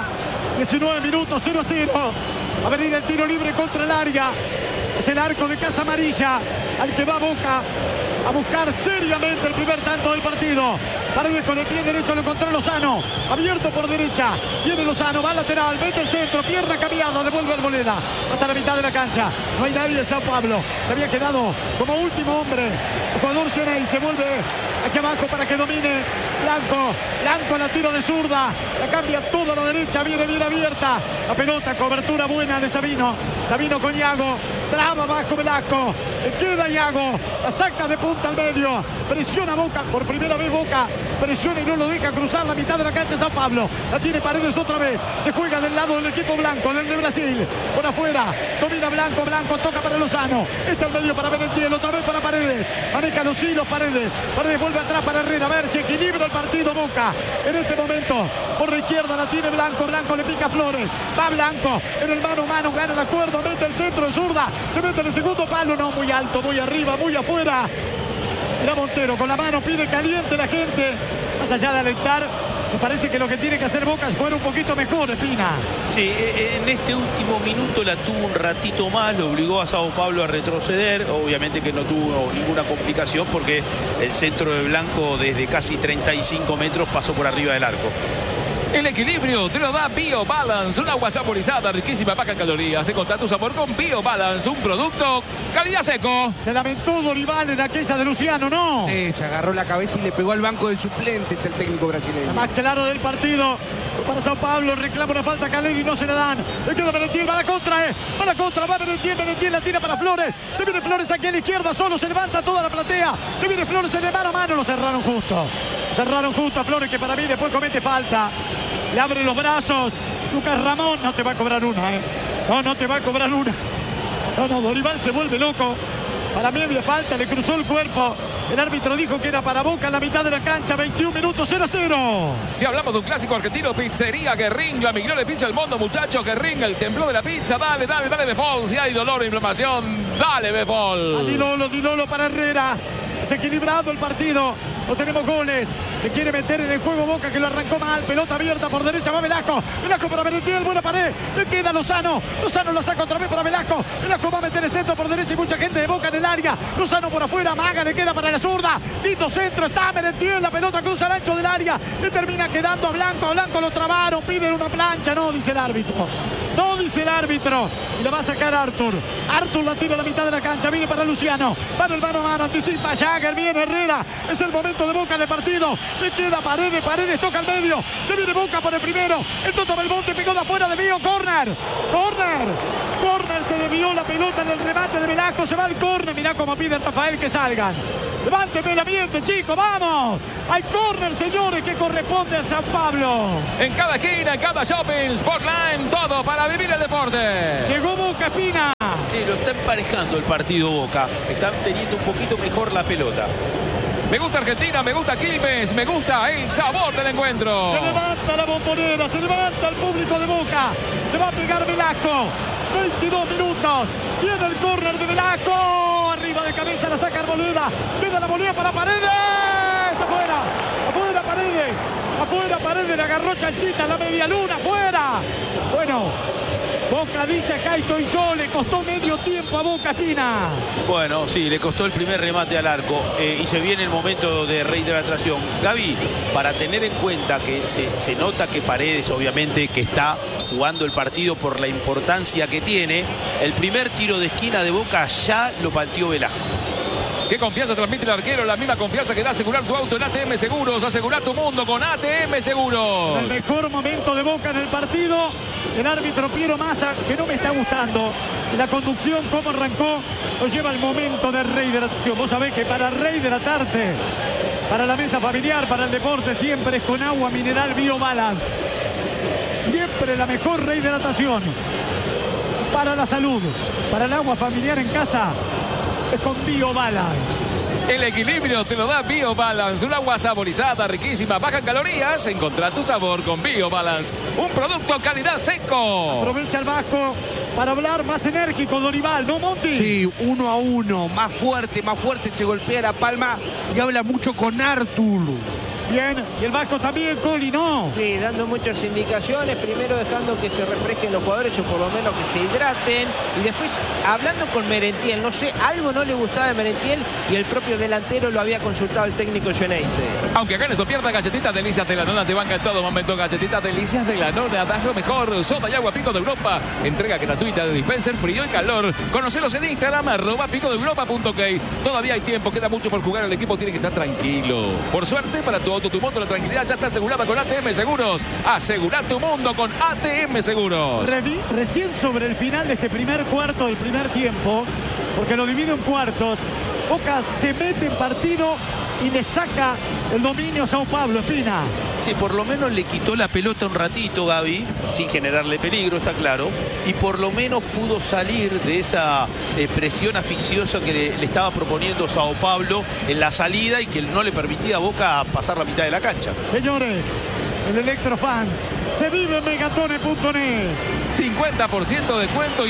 19 minutos, 0-0. Va a venir el tiro libre contra el área. Es el arco de Casa Amarilla al que va Boca a buscar seriamente el primer tanto del partido. Paredes con el pie derecho lo encontró Lozano, abierto por derecha, viene Lozano, va al lateral, mete el centro, pierna cambiada, devuelve al Arboleda hasta la mitad de la cancha, no hay nadie de Sao Paulo, se había quedado como último hombre, el jugador Cheney se vuelve aquí abajo para que domine Blanco la tiro de zurda, la cambia toda a la derecha, viene bien abierta, la pelota, cobertura buena de Sabino con Iago, traba abajo Velasco, le queda Iago, la saca de punta al medio, presiona Boca, por primera vez Boca, presiona y no lo deja cruzar la mitad de la cancha Sao Paulo, la tiene Paredes otra vez, se juega del lado del equipo blanco, del de Brasil, por afuera, domina Blanco, toca para Lozano, está al medio para Benetiel, otra vez para Paredes, maneja los hilos Paredes vuelve atrás para Herrera, a ver si equilibra el partido Boca, en este momento, por la izquierda la tiene Blanco le pica Flores, va Blanco, en el mano a mano, gana el acuerdo, mete el centro de zurda, se mete en el segundo palo, no, muy alto, muy arriba, muy afuera, era Montero con la mano, pide caliente la gente, más allá de alentar, me parece que lo que tiene que hacer Boca es jugar un poquito mejor, Espina. Sí, en este último minuto la tuvo un ratito más, lo obligó a Sao Paulo a retroceder, obviamente que no tuvo ninguna complicación porque el centro de Blanco desde casi 35 metros pasó por arriba del arco. El equilibrio te lo da BioBalance, un agua saborizada, riquísima, baja en calorías. Encontrá tu sabor con BioBalance, un producto calidad seco. Se lamentó Dorival en aquella de Luciano, ¿no? Sí, se agarró la cabeza y le pegó al banco de suplentes el técnico brasileño. Más claro del partido para Sao Paulo, reclama una falta a Caleri, no se la dan. Le queda Benetiel, va a la contra, va Benetiel, la tira para Flores. Se viene Flores aquí a la izquierda, solo se levanta toda la platea. Se viene Flores en de mano a mano, lo cerraron justo a Flores, que para mí después comete falta. Le abre los brazos. Lucas Ramón no te va a cobrar una, No te va a cobrar una. No, Dorival se vuelve loco. Para mí había falta, le cruzó el cuerpo. El árbitro dijo que era para Boca en la mitad de la cancha. 21 minutos, 0-0. Si hablamos de un clásico argentino, pizzería Guerrín. La migliore pizza del mundo, muchachos. Guerrín, el templo de la pizza. Dale, dale, dale, Befol. Si hay dolor o inflamación, dale, Befol. Di Lolo para Herrera. Es equilibrado el partido. No tenemos goles. Se quiere meter en el juego Boca, que lo arrancó mal. Pelota abierta por derecha, va Velasco. Velasco para Merentiel, buena pared. Le queda Lozano. Lozano la saca otra vez para Velasco. Velasco va a meter el centro por derecha y mucha gente de Boca en el área. Lozano por afuera, Maga le queda para la zurda. Lindo centro, está Merentiel. La pelota cruza al ancho del área. Le termina quedando a Blanco. A Blanco lo trabaron. Piden una plancha. No, dice el árbitro. No, dice el árbitro. Y la va a sacar Arthur. Arthur la tira a la mitad de la cancha. Viene para Luciano. Para el mano a mano. Anticipa Jagger. Viene Herrera. Es el momento de Boca en el partido. Le queda Paredes. Paredes toca al medio. Se viene Boca por el primero. El Toto Belmonte pegó de afuera de Mío. Corner. Corner. Corner. Se desvió la pelota en el remate de Velasco. Se va al corner. Mirá cómo pide Rafael que salgan. Levánteme el ambiente, chicos, vamos. Hay córner, señores, que corresponde a San Pablo. En cada esquina, en cada shopping, Sportline, todo para vivir el deporte. Llegó Boca, Espina. Sí, lo está emparejando el partido Boca. Están teniendo un poquito mejor la pelota. Me gusta Argentina, me gusta Quilmes, me gusta el sabor del encuentro. Se levanta la bombonera, se levanta el público de Boca. Le va a pegar Velasco. 22 minutos. Viene el córner de Velasco. Arriba de cabeza la saca Arboleda. Queda la volea para Paredes. Afuera. Afuera Paredes. Afuera Paredes. Le agarró Chanchita en la media luna. Afuera. Bueno. Boca dice acá estoy yo. Le costó medio tiempo a Boca, Espina. Bueno, sí, le costó el primer remate al arco y se viene el momento de rehidratación. Gaby, para tener en cuenta que se nota que Paredes obviamente que está jugando el partido por la importancia que tiene, el primer tiro de esquina de Boca ya lo pateó Velasco. Qué confianza transmite el arquero, la misma confianza que da asegurar tu auto en ATM Seguros. Asegura tu mundo con ATM Seguros. El mejor momento de Boca en el partido. El árbitro Piero Massa, que no me está gustando. La conducción, cómo arrancó, lo lleva al momento de rehidratación. Vos sabés que para rehidratarte, para la mesa familiar, para el deporte, siempre es con agua mineral BioBalance. Siempre la mejor rehidratación. Para la salud, para el agua familiar en casa, es con BioBalance. El equilibrio te lo da BioBalance, un agua saborizada, riquísima, baja en calorías. Encontrá tu sabor con BioBalance, un producto calidad Seco. Aprovecha el Vasco para hablar más enérgico, Dorival, ¿no, Monti? Sí, 1-1, más fuerte se golpea la palma y habla mucho con Arthur. Bien, y el Vasco también, Coli, ¿no? Sí, dando muchas indicaciones, primero dejando que se refresquen los jugadores o por lo menos que se hidraten, y después hablando con Merentiel, no sé, algo no le gustaba de Merentiel y el propio delantero lo había consultado el técnico Geneise. Aunque ganes o pierdas, galletitas Delicias de la Nona te banca en todo momento. Galletitas Delicias de la Nona, das lo mejor. Soda y agua Pico de Europa, entrega gratuita de dispenser frío y calor. Conocelos en Instagram, @picodeeuropa.ok. Todavía hay tiempo, queda mucho por jugar, el equipo tiene que estar tranquilo. Por suerte, para tu auto, tu moto, la tranquilidad ya está asegurada con ATM Seguros. Asegurar tu mundo con ATM Seguros. Recién sobre el final de este primer cuarto del primer tiempo, porque lo divide en cuartos, Boca se mete en partido y le saca el dominio a Sao Paulo, Espina. Sí, por lo menos le quitó la pelota un ratito, Gaby, sin generarle peligro, está claro. Y por lo menos pudo salir de esa presión asfixiosa que le estaba proponiendo Sao Paulo en la salida y que no le permitía a Boca pasar la mitad de la cancha. Señores, el Electrofans se vive en megatone.net. 50% de descuento y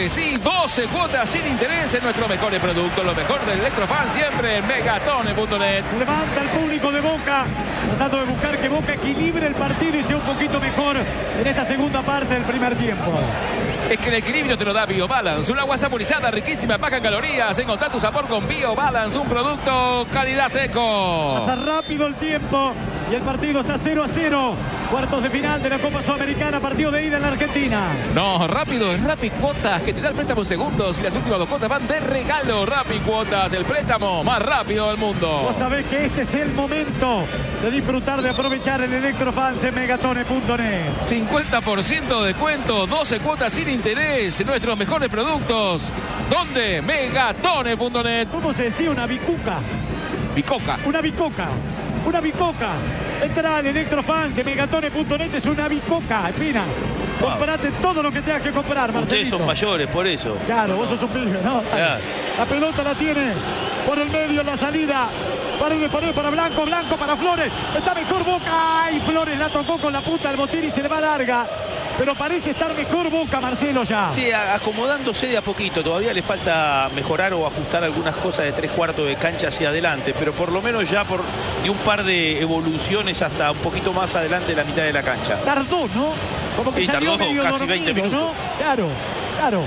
12 cuotas sin interés en nuestros mejores productos. Lo mejor del Electrofan siempre en megatone.net. Levanta el público de Boca, tratando de buscar que Boca equilibre el partido y sea un poquito mejor en esta segunda parte del primer tiempo. Es que el equilibrio te lo da BioBalance, una agua saborizada, riquísima, baja en calorías. Encontrá tu sabor con BioBalance, un producto calidad Seco. Pasa rápido el tiempo y el partido está 0-0. Cuartos de final de la Copa Sudamericana, partido de ida en la Argentina. No, rápido, es Rappi Cuotas, que te da el préstamo en segundos y las últimas 2 cuotas van de regalo. Rappi Cuotas, el préstamo más rápido del mundo. Vos sabés que este es el momento de disfrutar, de aprovechar el Electrofans en megatone.net. 50% de descuento, 12 cuotas sin interés, nuestros mejores productos. ¿Dónde? Megatone.net. ¿Cómo se decía? Una bicuca. Bicoca. Una bicoca. Una bicoca. Entra al Electrofans de megatone.net, es una bicoca, Espina. Comprate todo lo que tengas que comprar, Marcelito. Ustedes son mayores, por eso. Claro, vos sos un pibe, ¿no? Claro. La pelota la tiene por el medio en la salida. Paredes para Blanco, Blanco para Flores. Está mejor Boca. Y Flores la tocó con la punta del botín y se le va larga. Pero parece estar mejor Boca, Marcelo, ya. Sí, acomodándose de a poquito. Todavía le falta mejorar o ajustar algunas cosas de 3/4 de cancha hacia adelante. Pero por lo menos ya de un par de evoluciones hasta un poquito más adelante de la mitad de la cancha. Tardó, ¿no? Como que tardó medio casi dormido, 20 minutos. ¿no? Claro, claro.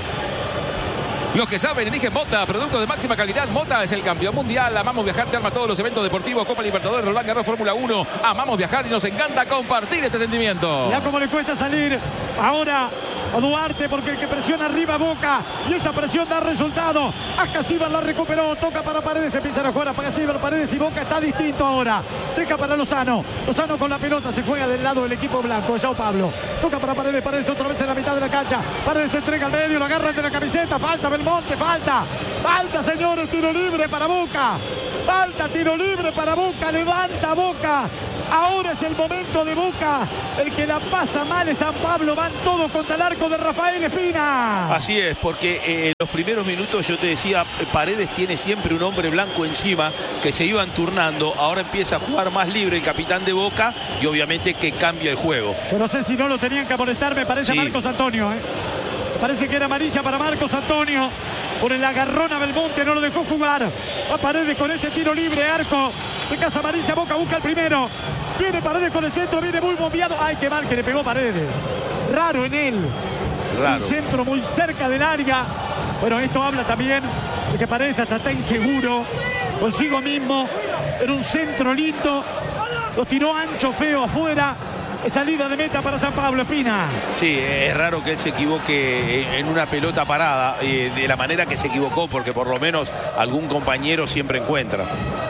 Los que saben eligen Mota, producto de máxima calidad. Mota es el campeón mundial. Amamos viajar, te arma todos los eventos deportivos, Copa Libertadores, Roland Garros, Fórmula 1. Amamos viajar y nos encanta compartir este sentimiento. Ya como le cuesta salir ahora a Duarte, porque el que presiona arriba Boca y esa presión da resultado. Ascasíbar la recuperó, toca para Paredes, empiezan a jugar a Ascasíbar, Paredes y Boca está distinto ahora. Deja para Lozano, Lozano con la pelota, se juega del lado del equipo blanco. Yao Pablo, toca para Paredes, Paredes otra vez en la mitad de la cancha. Paredes se entrega al medio, lo agarra de la camiseta, falta Belmonte, falta, señores, tiro libre para Boca. Falta, tiro libre para Boca, levanta Boca. Ahora es el momento de Boca. El que la pasa mal es San Pablo. Van todos contra el arco de Rafael Espina. Así es, porque en los primeros minutos yo te decía, Paredes tiene siempre un hombre blanco encima que se iban turnando. Ahora empieza a jugar más libre el capitán de Boca y obviamente que cambia el juego. Pero no sé si no lo tenían que amonestar, me parece, sí. Marcos Antonio. Parece que era amarilla para Marcos Antonio. Por el agarrón a Belmonte, no lo dejó jugar. Va Paredes con este tiro libre, arco de casa amarilla. Boca busca el primero. Viene Paredes con el centro, viene muy bombeado. Ay, qué mal que le pegó Paredes. Raro en él. Raro. Un centro muy cerca del área. Bueno, esto habla también de que Paredes hasta está inseguro consigo mismo. Era un centro lindo. Lo tiró ancho, feo, afuera. Salida de meta para San Pablo, Espina. Sí, es raro que él se equivoque en una pelota parada de la manera que se equivocó, porque por lo menos algún compañero siempre encuentra.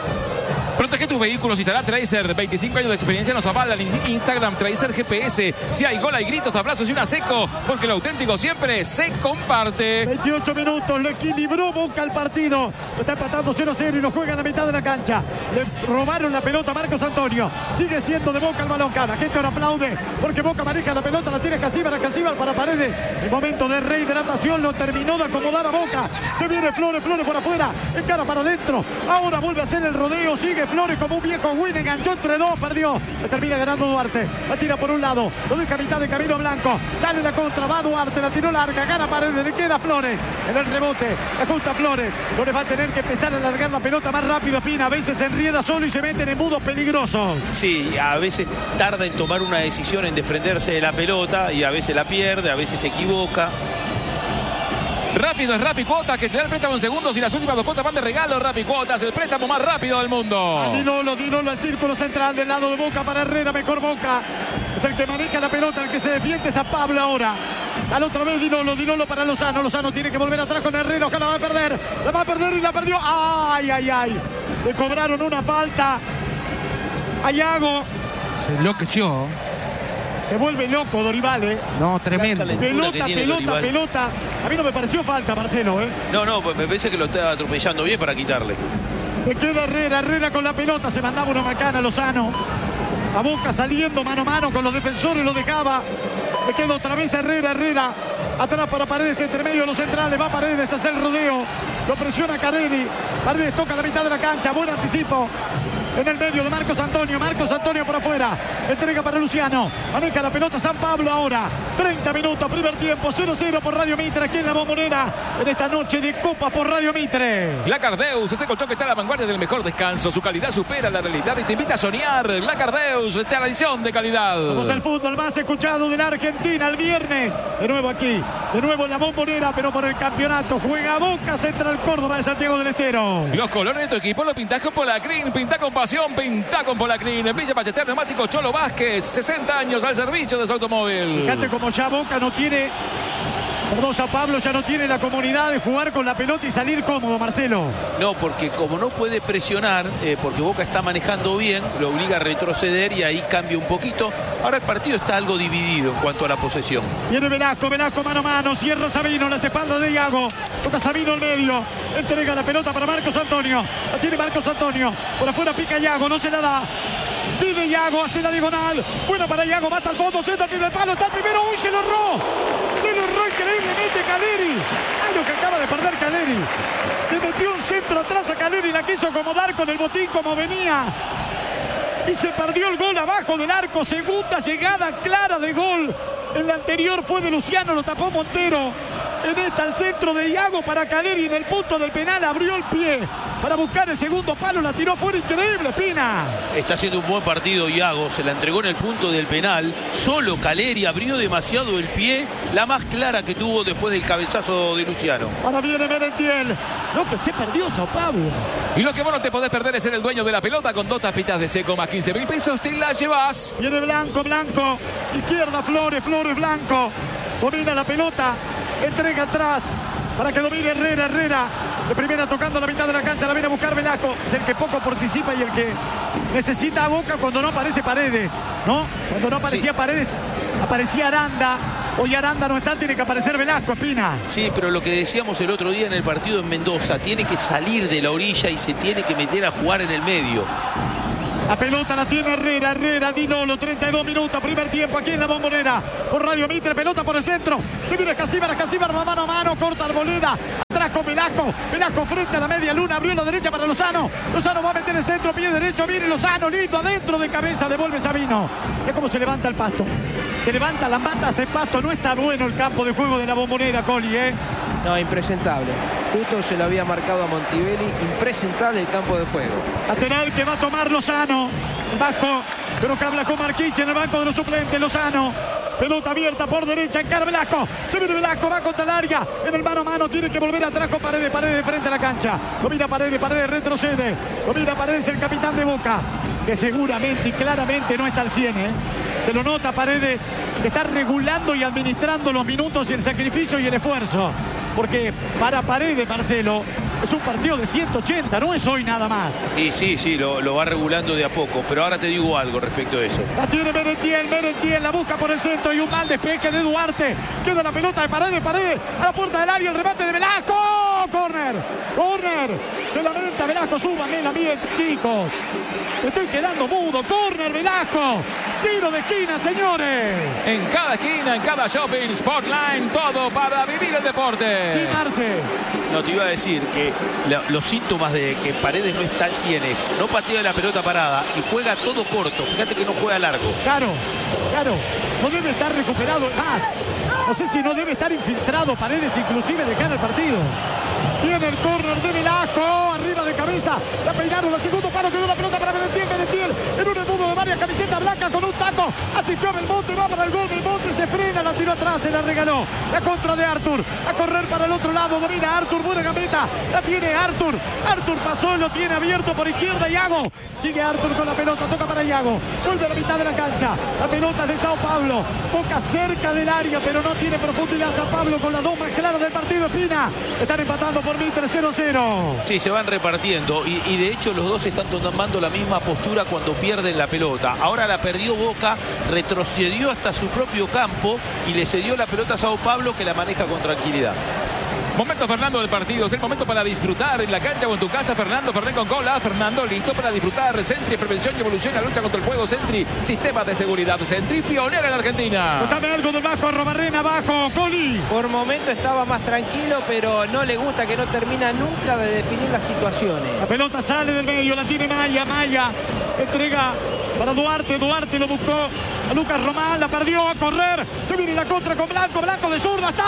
Protege tus vehículos, instala Tracer. 25 años de experiencia nos avalan. Instagram Tracer GPS. Si hay gol, hay gritos, abrazos y una seco, porque lo auténtico siempre se comparte. 28 minutos, lo equilibró Boca el partido. Lo está empatando 0-0 y lo juega en la mitad de la cancha. Le robaron la pelota a Marcos Antonio. Sigue siendo de Boca el balón. Cada gente ahora aplaude porque Boca maneja la pelota, la tiene Casíbar para Paredes. El momento de Rey de natación lo terminó de acomodar a Boca. Se viene Flores por afuera, encara para adentro. Ahora vuelve a hacer el rodeo, sigue Flores como un viejo win, enganchó entre dos, perdió. Le termina ganando Duarte. La tira por un lado, lo deja a mitad de camino Blanco. Sale la contra, va Duarte, la tiró larga, gana Paredes, le queda Flores. En el rebote, ajusta Flores. Flores va a tener que empezar a alargar la pelota más rápido, Espina. A veces se enrieda solo y se mete en embudos peligrosos. Sí, a veces tarda en tomar una decisión, en desprenderse de la pelota y a veces la pierde, a veces se equivoca. Rápido es Rappi Cuotas, que te da el préstamo en segundos y las últimas 2 cuotas van de regalo. Rappi Cuotas, el préstamo más rápido del mundo. Dinolo al círculo central del lado de Boca para Herrera, mejor Boca. Es el que maneja la pelota, el que se defiende es a Pablo ahora. Al otra vez Dinolo para Lozano. Lozano tiene que volver atrás con Herrera, ojalá la va a perder y la perdió. ¡Ay! Le cobraron una falta a Iago. Se enloqueció. Se vuelve loco Dorival, No, tremendo. Pelota. A mí no me pareció falta, Marcelo, No, pues me parece que lo está atropellando bien para quitarle. Le queda Herrera con la pelota, se mandaba una macana Lozano. A Boca saliendo mano a mano con los defensores, lo dejaba. Le queda otra vez Herrera. Atrás para Paredes, entre medio de los centrales. Va Paredes a hacer el rodeo. Lo presiona Carelli. Paredes toca la mitad de la cancha. Buen anticipo. En el medio de Marcos Antonio por afuera. Entrega para Luciano. Maneja la pelota San Pablo ahora. 30 minutos, primer tiempo. 0-0 por Radio Mitre. Aquí en la Bombonera. En esta noche de Copa por Radio Mitre. La Cardeus, ese colchón que está a la vanguardia del mejor descanso. Su calidad supera la realidad y te invita a soñar. La Cardeus, tradición de calidad. Somos el fútbol más escuchado de la Argentina el viernes. De nuevo aquí. De nuevo en la Bombonera, pero por el campeonato. Juega Boca Central Córdoba de Santiago del Estero. Los colores de tu equipo lo pintás con Polacrin. Pinta con pasión, pinta con Polacrin. En Villa Ballester, neumático Cholo Vázquez. 60 años al servicio de su automóvil. Fíjate como ya Boca no tiene... San Pablo ya no tiene la comodidad de jugar con la pelota y salir cómodo, Marcelo. No, porque como no puede presionar, porque Boca está manejando bien, lo obliga a retroceder y ahí cambia un poquito. Ahora el partido está algo dividido en cuanto a la posesión. Viene Velasco mano a mano, cierra Sabino, las espaldas de Iago. Toca Sabino al medio, entrega la pelota para Marcos Antonio. La tiene Marcos Antonio, por afuera pica Iago, no se la da. Pide Iago, hace la diagonal. Bueno para Iago, va hasta el fondo, centro al primer palo, está el primero. ¡Uy, se lo erró! Se lo erró increíblemente Caleri. Ay, lo que acaba de perder Caleri. Le metió un centro atrás a Caleri, la quiso acomodar con el botín como venía. Y se perdió el gol abajo del arco. Segunda llegada clara de gol. En la anterior fue de Luciano, lo tapó Montero. En esta el centro de Iago para Caleri en el punto del penal. Abrió el pie para buscar el segundo palo. La tiró fuera, increíble, Pina. Está haciendo un buen partido Iago. Se la entregó en el punto del penal. Solo Caleri abrió demasiado el pie. La más clara que tuvo después del cabezazo de Luciano. Ahora viene Merentiel. Lo que se perdió Sao Paulo. Y lo que vos no te podés perder es ser el dueño de la pelota con 2 tapitas de seco más 15.000 pesos. Te la llevas. Viene Blanco. Izquierda Flores, Blanco. Domina la pelota. Entrega atrás para que domine Herrera. De primera tocando la mitad de la cancha. La viene a buscar Velasco. Es el que poco participa y el que necesita a Boca cuando no aparece Paredes, ¿no? Cuando no aparecía Paredes, aparecía Aranda. Hoy Aranda no está, tiene que aparecer Velasco, Espina. Sí, pero lo que decíamos el otro día en el partido en Mendoza, tiene que salir de la orilla y se tiene que meter a jugar en el medio. La pelota la tiene Herrera, Dinolo, 32 minutos, primer tiempo aquí en la Bombonera. Por Radio Mitre, pelota por el centro. Se viene Casíbar, mano a mano, corta Arboleda. Atrás con Velasco frente a la media luna, abrió la derecha para Lozano. Lozano va a meter el centro, pie derecho, viene Lozano, lindo, adentro de cabeza, devuelve Sabino. Es como se levanta el Pasto. Se levanta las matas de Pasto, no está bueno el campo de juego de la Bombonera, Coli, ¿eh? No, impresentable. Justo se lo había marcado a Montivelli. Impresentable el campo de juego. Lateral que va a tomar Lozano. Vasco, pero que habla con Marquich en el banco de los suplentes. Lozano. Pelota abierta por derecha, encara Velasco. Se viene Velasco, va contra el área. En el mano a mano tiene que volver atrás con Paredes de frente a la cancha. Lo mira Paredes retrocede. Lo mira Paredes, el capitán de Boca. Que seguramente y claramente no está al 100, ¿eh? Se lo nota Paredes, que está regulando y administrando los minutos y el sacrificio y el esfuerzo. Porque para Paredes, Marcelo, es un partido de 180, no es hoy nada más. Y sí, lo va regulando de a poco. Pero ahora te digo algo respecto a eso. La tiene Merentiel, la busca por el centro y un mal despeje de Duarte. Queda la pelota de Paredes, a la puerta del área, el remate de Velasco. Corner. Se lamenta Velasco, súbanme la miel, chicos. Estoy quedando mudo. Corner, Velasco. Tiro de esquina, señores. En cada esquina, en cada shopping, Sportline, todo para vivir el deporte. Sí, Marce. No, te iba a decir que los síntomas de que Paredes no está al 100 es no patea la pelota parada y juega todo corto. Fíjate que no juega largo. Claro. No debe estar recuperado. No sé si no debe estar infiltrado Paredes, inclusive de cara al partido. Viene el córner de Velasco, arriba de cabeza. La peinaron, el segundo palo, quedó la pelota para Merentiel. En un embudo de varias camisetas blancas con un taco. Asistió a Belmonte, va para el gol. Belmonte se frena, la tiró atrás, se la regaló. La contra de Artur. A correr para el otro lado, domina Artur, buena gambeta. La tiene Artur. Artur pasó, lo tiene abierto por izquierda Iago. Sigue Artur con la pelota, toca para Iago. Vuelve a la mitad de la cancha. La pelota es de Sao Paulo. Boca cerca del área, pero no tiene profundidad. Sao Paulo con las dos más claras del partido. Espina. Están empatando por Mitre, 0-0. Sí, se van repartiendo y de hecho los dos están tomando la misma postura cuando pierden la pelota. Ahora la perdió Boca, retrocedió hasta su propio campo y le cedió la pelota a Sao Paulo, que la maneja con tranquilidad. Momento, Fernando, del partido. Es el momento para disfrutar en la cancha o en tu casa. Fernando Fernet con cola. Fernando, listo para disfrutar. Sentry, prevención y evolución en la lucha contra el fuego. Sentry, sistema de seguridad. Sentry, pionera en Argentina. Contame algo del Vasco, Robarrena, abajo, Coli. Por momento estaba más tranquilo, pero no le gusta que no termina nunca de definir las situaciones. La pelota sale del medio, la tiene Maya. Entrega para Duarte. Duarte lo buscó a Lucas Román. La perdió, a correr. Se viene la contra con Blanco. Blanco de zurda. ¡Está!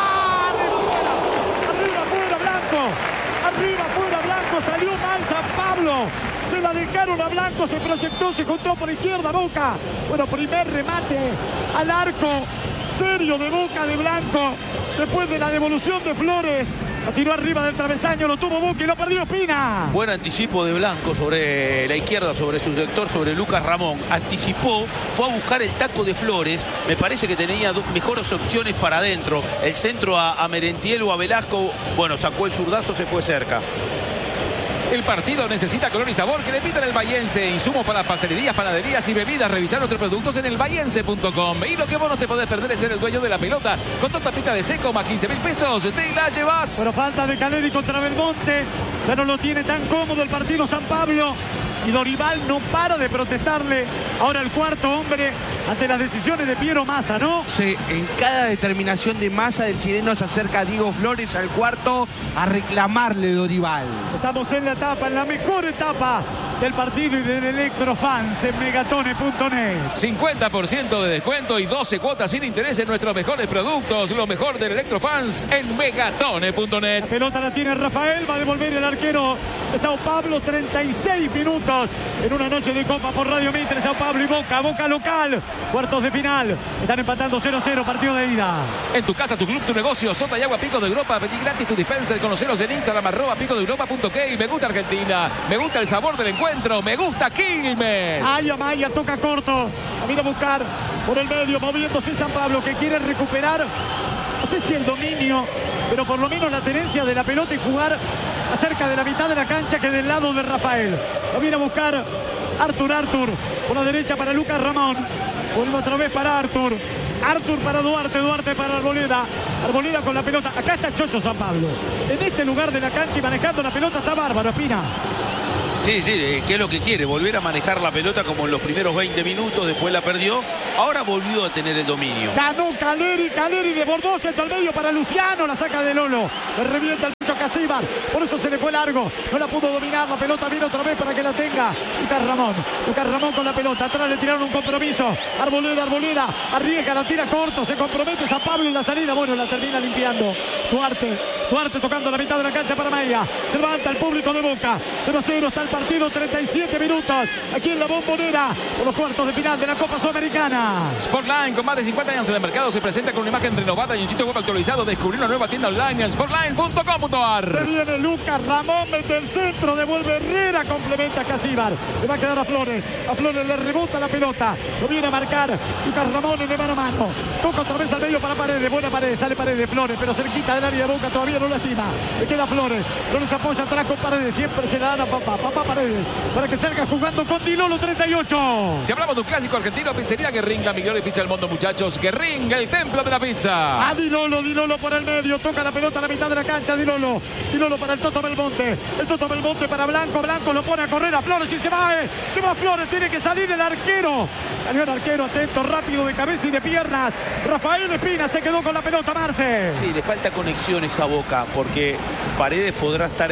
Arriba, fuera Blanco, salió mal San Pablo. Se la dejaron a Blanco, se proyectó, se encontró por izquierda Boca. Bueno, primer remate al arco serio de Boca de Blanco. Después de la devolución de Flores. La tiró arriba del travesaño, lo tuvo Boca y lo perdió Espina. Buen anticipo de Blanco sobre la izquierda, sobre su sector, sobre Lucas Ramón. Anticipó, fue a buscar el taco de Flores. Me parece que tenía mejores opciones para adentro. El centro a Merentiel o a Velasco. Bueno, sacó el zurdazo, se fue cerca. El partido necesita color y sabor que le pidan el Bahiense. Insumos para pastelerías, panaderías y bebidas. Revisar nuestros productos en elbahiense.com. Y lo que vos no te podés perder es ser el dueño de la pelota. Con tu tapita de seco más 15.000 pesos. Te la llevas. Pero falta de Caleri contra Belmonte. Ya no lo tiene tan cómodo el partido San Pablo. Y Dorival no para de protestarle. Ahora el cuarto hombre ante las decisiones de Piero Massa, ¿no? Sí, en cada determinación de Massa del chileno se acerca a Diego Flores al cuarto a reclamarle Dorival. Estamos en la etapa, en la mejor etapa del partido y del Electrofans en megatone.net. 50% de descuento y 12 cuotas sin interés en nuestros mejores productos. Lo mejor del Electrofans en megatone.net. La pelota la tiene Rafael, va a devolver el arquero de Sao Paulo. 36 minutos en una noche de Copa por Radio Mitre. Sao Paulo y Boca, Boca local. Cuartos de final. Están empatando 0-0, partido de ida. En tu casa, tu club, tu negocio, Sota y Agua Pico de Europa. Pedí gratis tu dispenser. Conoceros en Instagram, @picodeeuropa.ok. Me gusta Argentina. Me gusta el sabor del encuentro. Me gusta Quilmes. Ay, Amaya toca corto. A ir a buscar por el medio, moviéndose San Pablo, que quiere recuperar, no sé si el dominio, pero por lo menos la tenencia de la pelota y jugar a cerca de la mitad de la cancha que del lado de Rafael. Lo viene a buscar Artur. Por la derecha para Lucas Ramón. Vuelve otra vez para Artur para Duarte para Arboleda con la pelota. Acá está Chocho San Pablo. En este lugar de la cancha y manejando la pelota está bárbaro, Espina. Sí, ¿qué es lo que quiere? Volver a manejar la pelota como en los primeros 20 minutos, después la perdió, ahora volvió a tener el dominio. Ganó Caleri desbordó centro al medio para Luciano, la saca de Lolo, le revienta el pecho a Casíbar, por eso se le fue largo, no la pudo dominar, la pelota viene otra vez para que la tenga Lucas Ramón con la pelota, atrás le tiraron un compromiso, Arboleda, arriesga, la tira corto, se compromete San Pablo en la salida, bueno, la termina limpiando Duarte tocando la mitad de la cancha para Maya, se levanta el público de Boca, 0-0 está el partido, 37 minutos, aquí en la Bombonera, por los cuartos de final de la Copa Sudamericana. Sportline, con más de 50 años en el mercado, se presenta con una imagen renovada y un sitio web actualizado. Descubrir una nueva tienda online en sportline.com.ar. Se viene Lucas Ramón, mete el centro, devuelve Herrera, complementa a Casíbar. Le va a quedar a Flores le rebota la pelota, lo viene a marcar Lucas Ramón en el mano a mano. Toca otra vez al medio para Paredes, buena Paredes, sale Paredes, Flores, pero cerquita del área de Boca, todavía no lastima. Le queda Flores se apoya atrás con Paredes, siempre se la dan a papá Paredes, para que salga jugando con Di Lolo, 38. Si hablamos de un clásico argentino, Pizzería Guerrín, la mejor pizza del mundo, muchachos. Guerrín, el templo de la pizza. A Di Lolo por el medio, toca la pelota a la mitad de la cancha, Di Lolo para el Toto Belmonte, para Blanco lo pone a correr a Flores y se va Flores, tiene que salir el arquero. Salió el arquero, atento, rápido de cabeza y de piernas. Rafael Espina se quedó con la pelota, Marce. Sí, le falta conexión esa Boca, porque Paredes podrá estar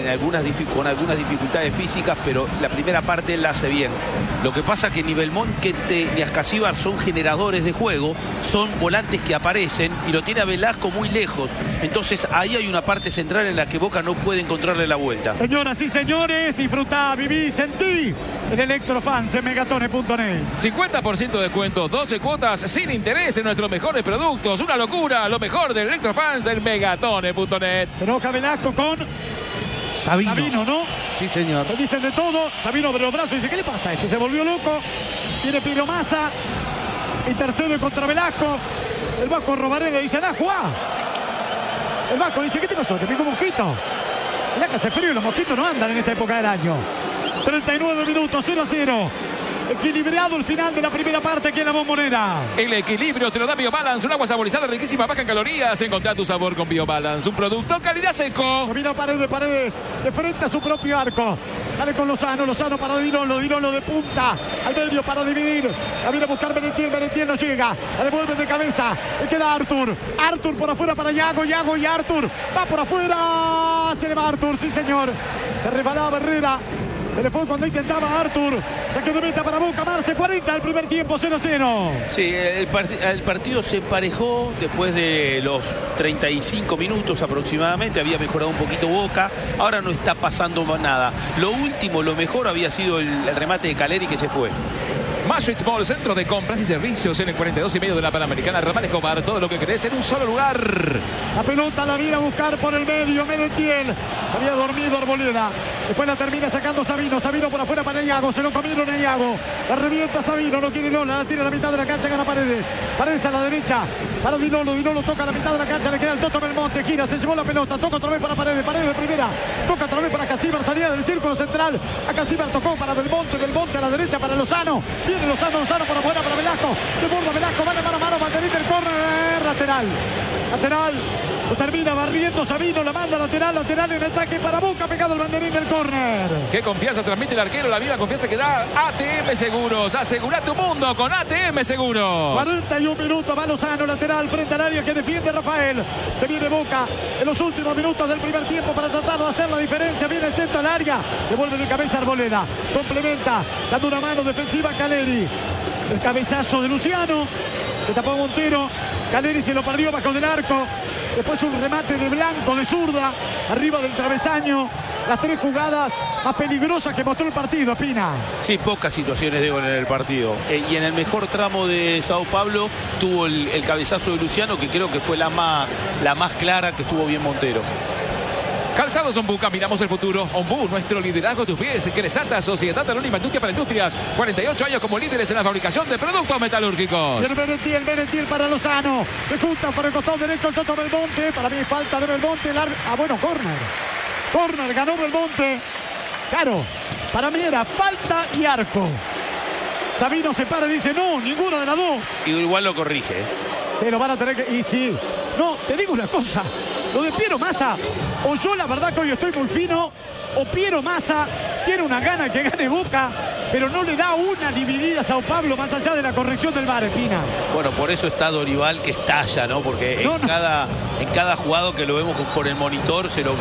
con algunas dificultades físicas, pero la primera parte él la hace bien. Lo que pasa que ni Belmonte ni Ascasíbar son generadores de juego, son volantes que aparecen y lo tiene a Velasco muy lejos. Entonces ahí hay una parte central en la que Boca no puede encontrarle la vuelta. Señoras y señores, disfrutá, viví, sentí el Electrofans en megatone.net. 50% de descuento, 12 cuotas sin interés en nuestros mejores productos. Una locura, lo mejor del Electrofans en megatone.net. Se enoja Velasco con Sabino, ¿no? Sí, señor. Le dicen de todo. Sabino abre los brazos y dice, ¿qué le pasa a este? Se volvió loco. Tiene Piero Massa. Intercede contra Velasco. El Vasco Robaré le dice, ¡da, jugá! El Vasco dice, ¿qué te pasó? ¿Te picó un mosquito? Mirá que hace frío y los mosquitos no andan en esta época del año. 39 minutos, 0-0. Equilibrado el final de la primera parte aquí en la Bombonera. El equilibrio te lo da BioBalance, un agua saborizada riquísima, baja en calorías. Encontrá tu sabor con BioBalance, un producto calidad seco. Mira Paredes, de frente a su propio arco. Sale con Lozano para Di Lolo de punta, al medio para dividir. La viene a buscar Merentiel no llega. La devuelve de cabeza. Le queda Artur por afuera para Yago y Artur. Va por afuera. Se le va Artur, sí señor. Se resbalaba Herrera. Se le fue cuando intentaba Artur. Saque de meta para Boca, Marce, 40 el primer tiempo, 0-0. Sí, el partido se emparejó después de los 35 minutos aproximadamente. Había mejorado un poquito Boca. Ahora no está pasando nada. Lo mejor había sido el remate de Caleri que se fue. Maswitz Mall, centro de compras y servicios en el 42 y medio de la Panamericana. Ramal Escobar, todo lo que querés en un solo lugar. La pelota la viene a buscar por el medio, Merentiel. Había dormido Arboleda. Después la termina sacando Sabino por afuera para Iago. Se lo comieron a Iago. La revienta Sabino, no quiere Lola. La tira a la mitad de la cancha, gana Paredes a la derecha. Para Di Lolo toca a la mitad de la cancha. Le queda el Toto Belmonte. Gira, se llevó la pelota. Toca otra vez para Paredes de primera. Toca otra vez para Casíbar. Salida del círculo central. A Casíbar tocó para Belmonte a la derecha para Lozano. Viene Lozano por afuera para Velasco. De borda Velasco. Vale mano a mano. Mantenita el córner. Lateral. Lo termina barriendo Sabino, la manda lateral en ataque para Boca, pegado el banderín del córner. Qué confianza transmite el arquero, la misma confianza que da ATM Seguros. Asegura tu mundo con ATM Seguros. 41 minutos, va Lozano, lateral frente al área que defiende Rafael. Se viene Boca en los últimos minutos del primer tiempo para tratar de hacer la diferencia. Viene el centro al área, devuelve de cabeza Arboleda. Complementa, dando una mano defensiva a Caleri. El cabezazo de Luciano, que tapó a Montero. Caleri se lo perdió bajo del arco. Después un remate de Blanco de zurda, arriba del travesaño. Las 3 jugadas más peligrosas que mostró el partido, Pina. Sí, pocas situaciones de gol en el partido. Y en el mejor tramo de Sao Paulo tuvo el cabezazo de Luciano, que creo que fue la más clara, que estuvo bien Montero. Calzados Ombú, caminamos el futuro. Ombú, nuestro liderazgo a tus pies. Cresata, Sociedad Anónima Industria para Industrias. 48 años como líderes en la fabricación de productos metalúrgicos. Y el Merentiel para Lozano. Se junta por el costado derecho el Toto Belmonte. Para mí falta de Belmonte. Bueno, córner. Córner, ganó Belmonte. Claro, para mí era falta y arco. Sabino se para y dice, no, ninguna de las dos. Y igual lo corrige. Se lo van a tener que... Y sí. No, te digo una cosa. Lo de Piero Massa, o yo la verdad que hoy estoy muy fino, o Piero Massa tiene una gana que gane Boca, pero no le da una dividida a Sao Paulo más allá de la corrección del VAR, Espina. Bueno, por eso está Dorival que estalla, ¿no? Porque en cada jugado que lo vemos por el monitor se lo